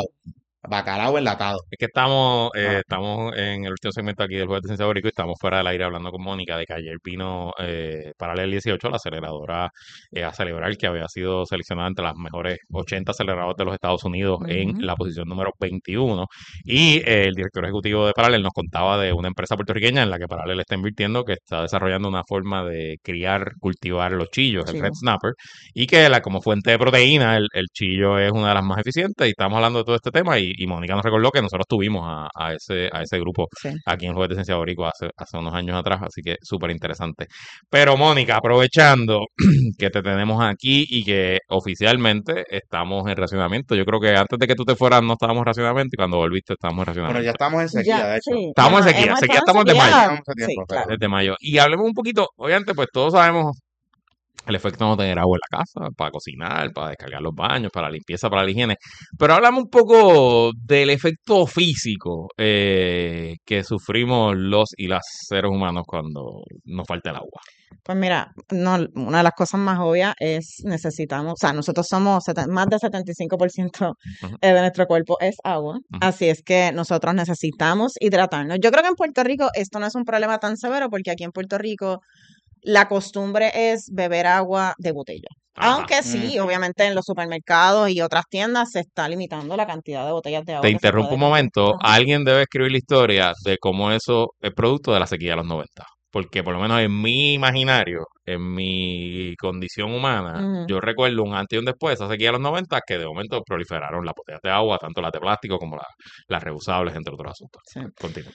Bacalao enlatado. Es que estamos en el último segmento aquí del Jueves de Ciencia Bórico y estamos fuera del aire hablando con Mónica de que ayer vino Paralel 18, la aceleradora, a celebrar que había sido seleccionada entre las mejores 80 aceleradoras de los Estados Unidos en la posición número 21. Y el director ejecutivo de Paralel nos contaba de una empresa puertorriqueña en la que Paralel está invirtiendo, que está desarrollando una forma de cultivar los chillos, el red snapper, y que como fuente de proteína el chillo es una de las más eficientes. Y estamos hablando de todo este tema y Mónica nos recordó que nosotros tuvimos a ese grupo aquí en Jueves de Ciencia Bórico hace unos años atrás, así que súper interesante. Pero Mónica, aprovechando que te tenemos aquí y que oficialmente estamos en racionamiento, yo creo que antes de que tú te fueras no estábamos en racionamiento y cuando volviste estábamos en racionamiento. Bueno, ya estamos en sequía, de hecho. Estamos en sequía estamos de mayo. Claro. Desde mayo. Y hablemos un poquito, obviamente, pues todos sabemos el efecto de no tener agua en la casa, para cocinar, para descargar los baños, para la limpieza, para la higiene. Pero hablamos un poco del efecto físico que sufrimos los y las seres humanos cuando nos falta el agua. Pues mira, una de las cosas más obvias es nosotros somos más del 75% de nuestro cuerpo es agua, así es que nosotros necesitamos hidratarnos. Yo creo que en Puerto Rico esto no es un problema tan severo porque aquí en Puerto Rico la costumbre es beber agua de botella. Aunque sí, obviamente en los supermercados y otras tiendas se está limitando la cantidad de botellas de agua. Te interrumpo un momento. Alguien debe escribir la historia de cómo eso es producto de la sequía de los 90. Porque por lo menos en mi imaginario, en mi condición humana, yo recuerdo un antes y un después de esa sequía de los 90 que de momento proliferaron las botellas de agua, tanto las de plástico como las reusables, entre otros asuntos. Sí. Continúa.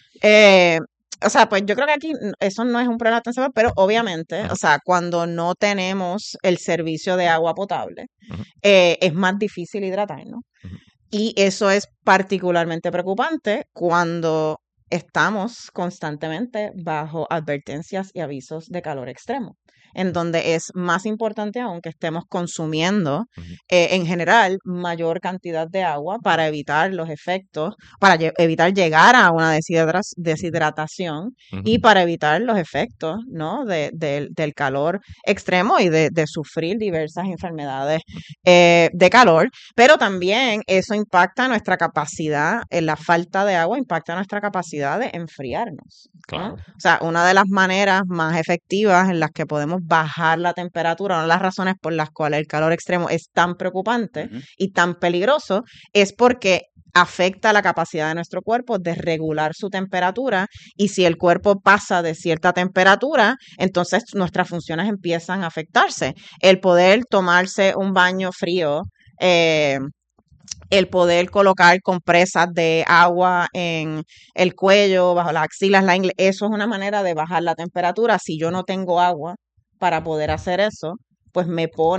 O sea, pues yo creo que aquí eso no es un problema tan severo, pero obviamente, o sea, cuando no tenemos el servicio de agua potable, es más difícil hidratarnos. Y eso es particularmente preocupante cuando estamos constantemente bajo advertencias y avisos de calor extremo, en donde es más importante aún que estemos consumiendo en general mayor cantidad de agua para evitar los efectos, para evitar llegar a una deshidratación y para evitar los efectos, ¿no? del calor extremo y de sufrir diversas enfermedades de calor, pero también eso impacta nuestra capacidad, la falta de agua impacta nuestra capacidad de enfriarnos. Claro. O sea, una de las maneras más efectivas en las que podemos bajar la temperatura, una de las razones por las cuales el calor extremo es tan preocupante y tan peligroso, es porque afecta la capacidad de nuestro cuerpo de regular su temperatura, y si el cuerpo pasa de cierta temperatura, entonces nuestras funciones empiezan a afectarse. El poder tomarse un baño frío, el poder colocar compresas de agua en el cuello, bajo las axilas, la ingle, eso es una manera de bajar la temperatura. Si yo no tengo agua para poder hacer eso, pues me pone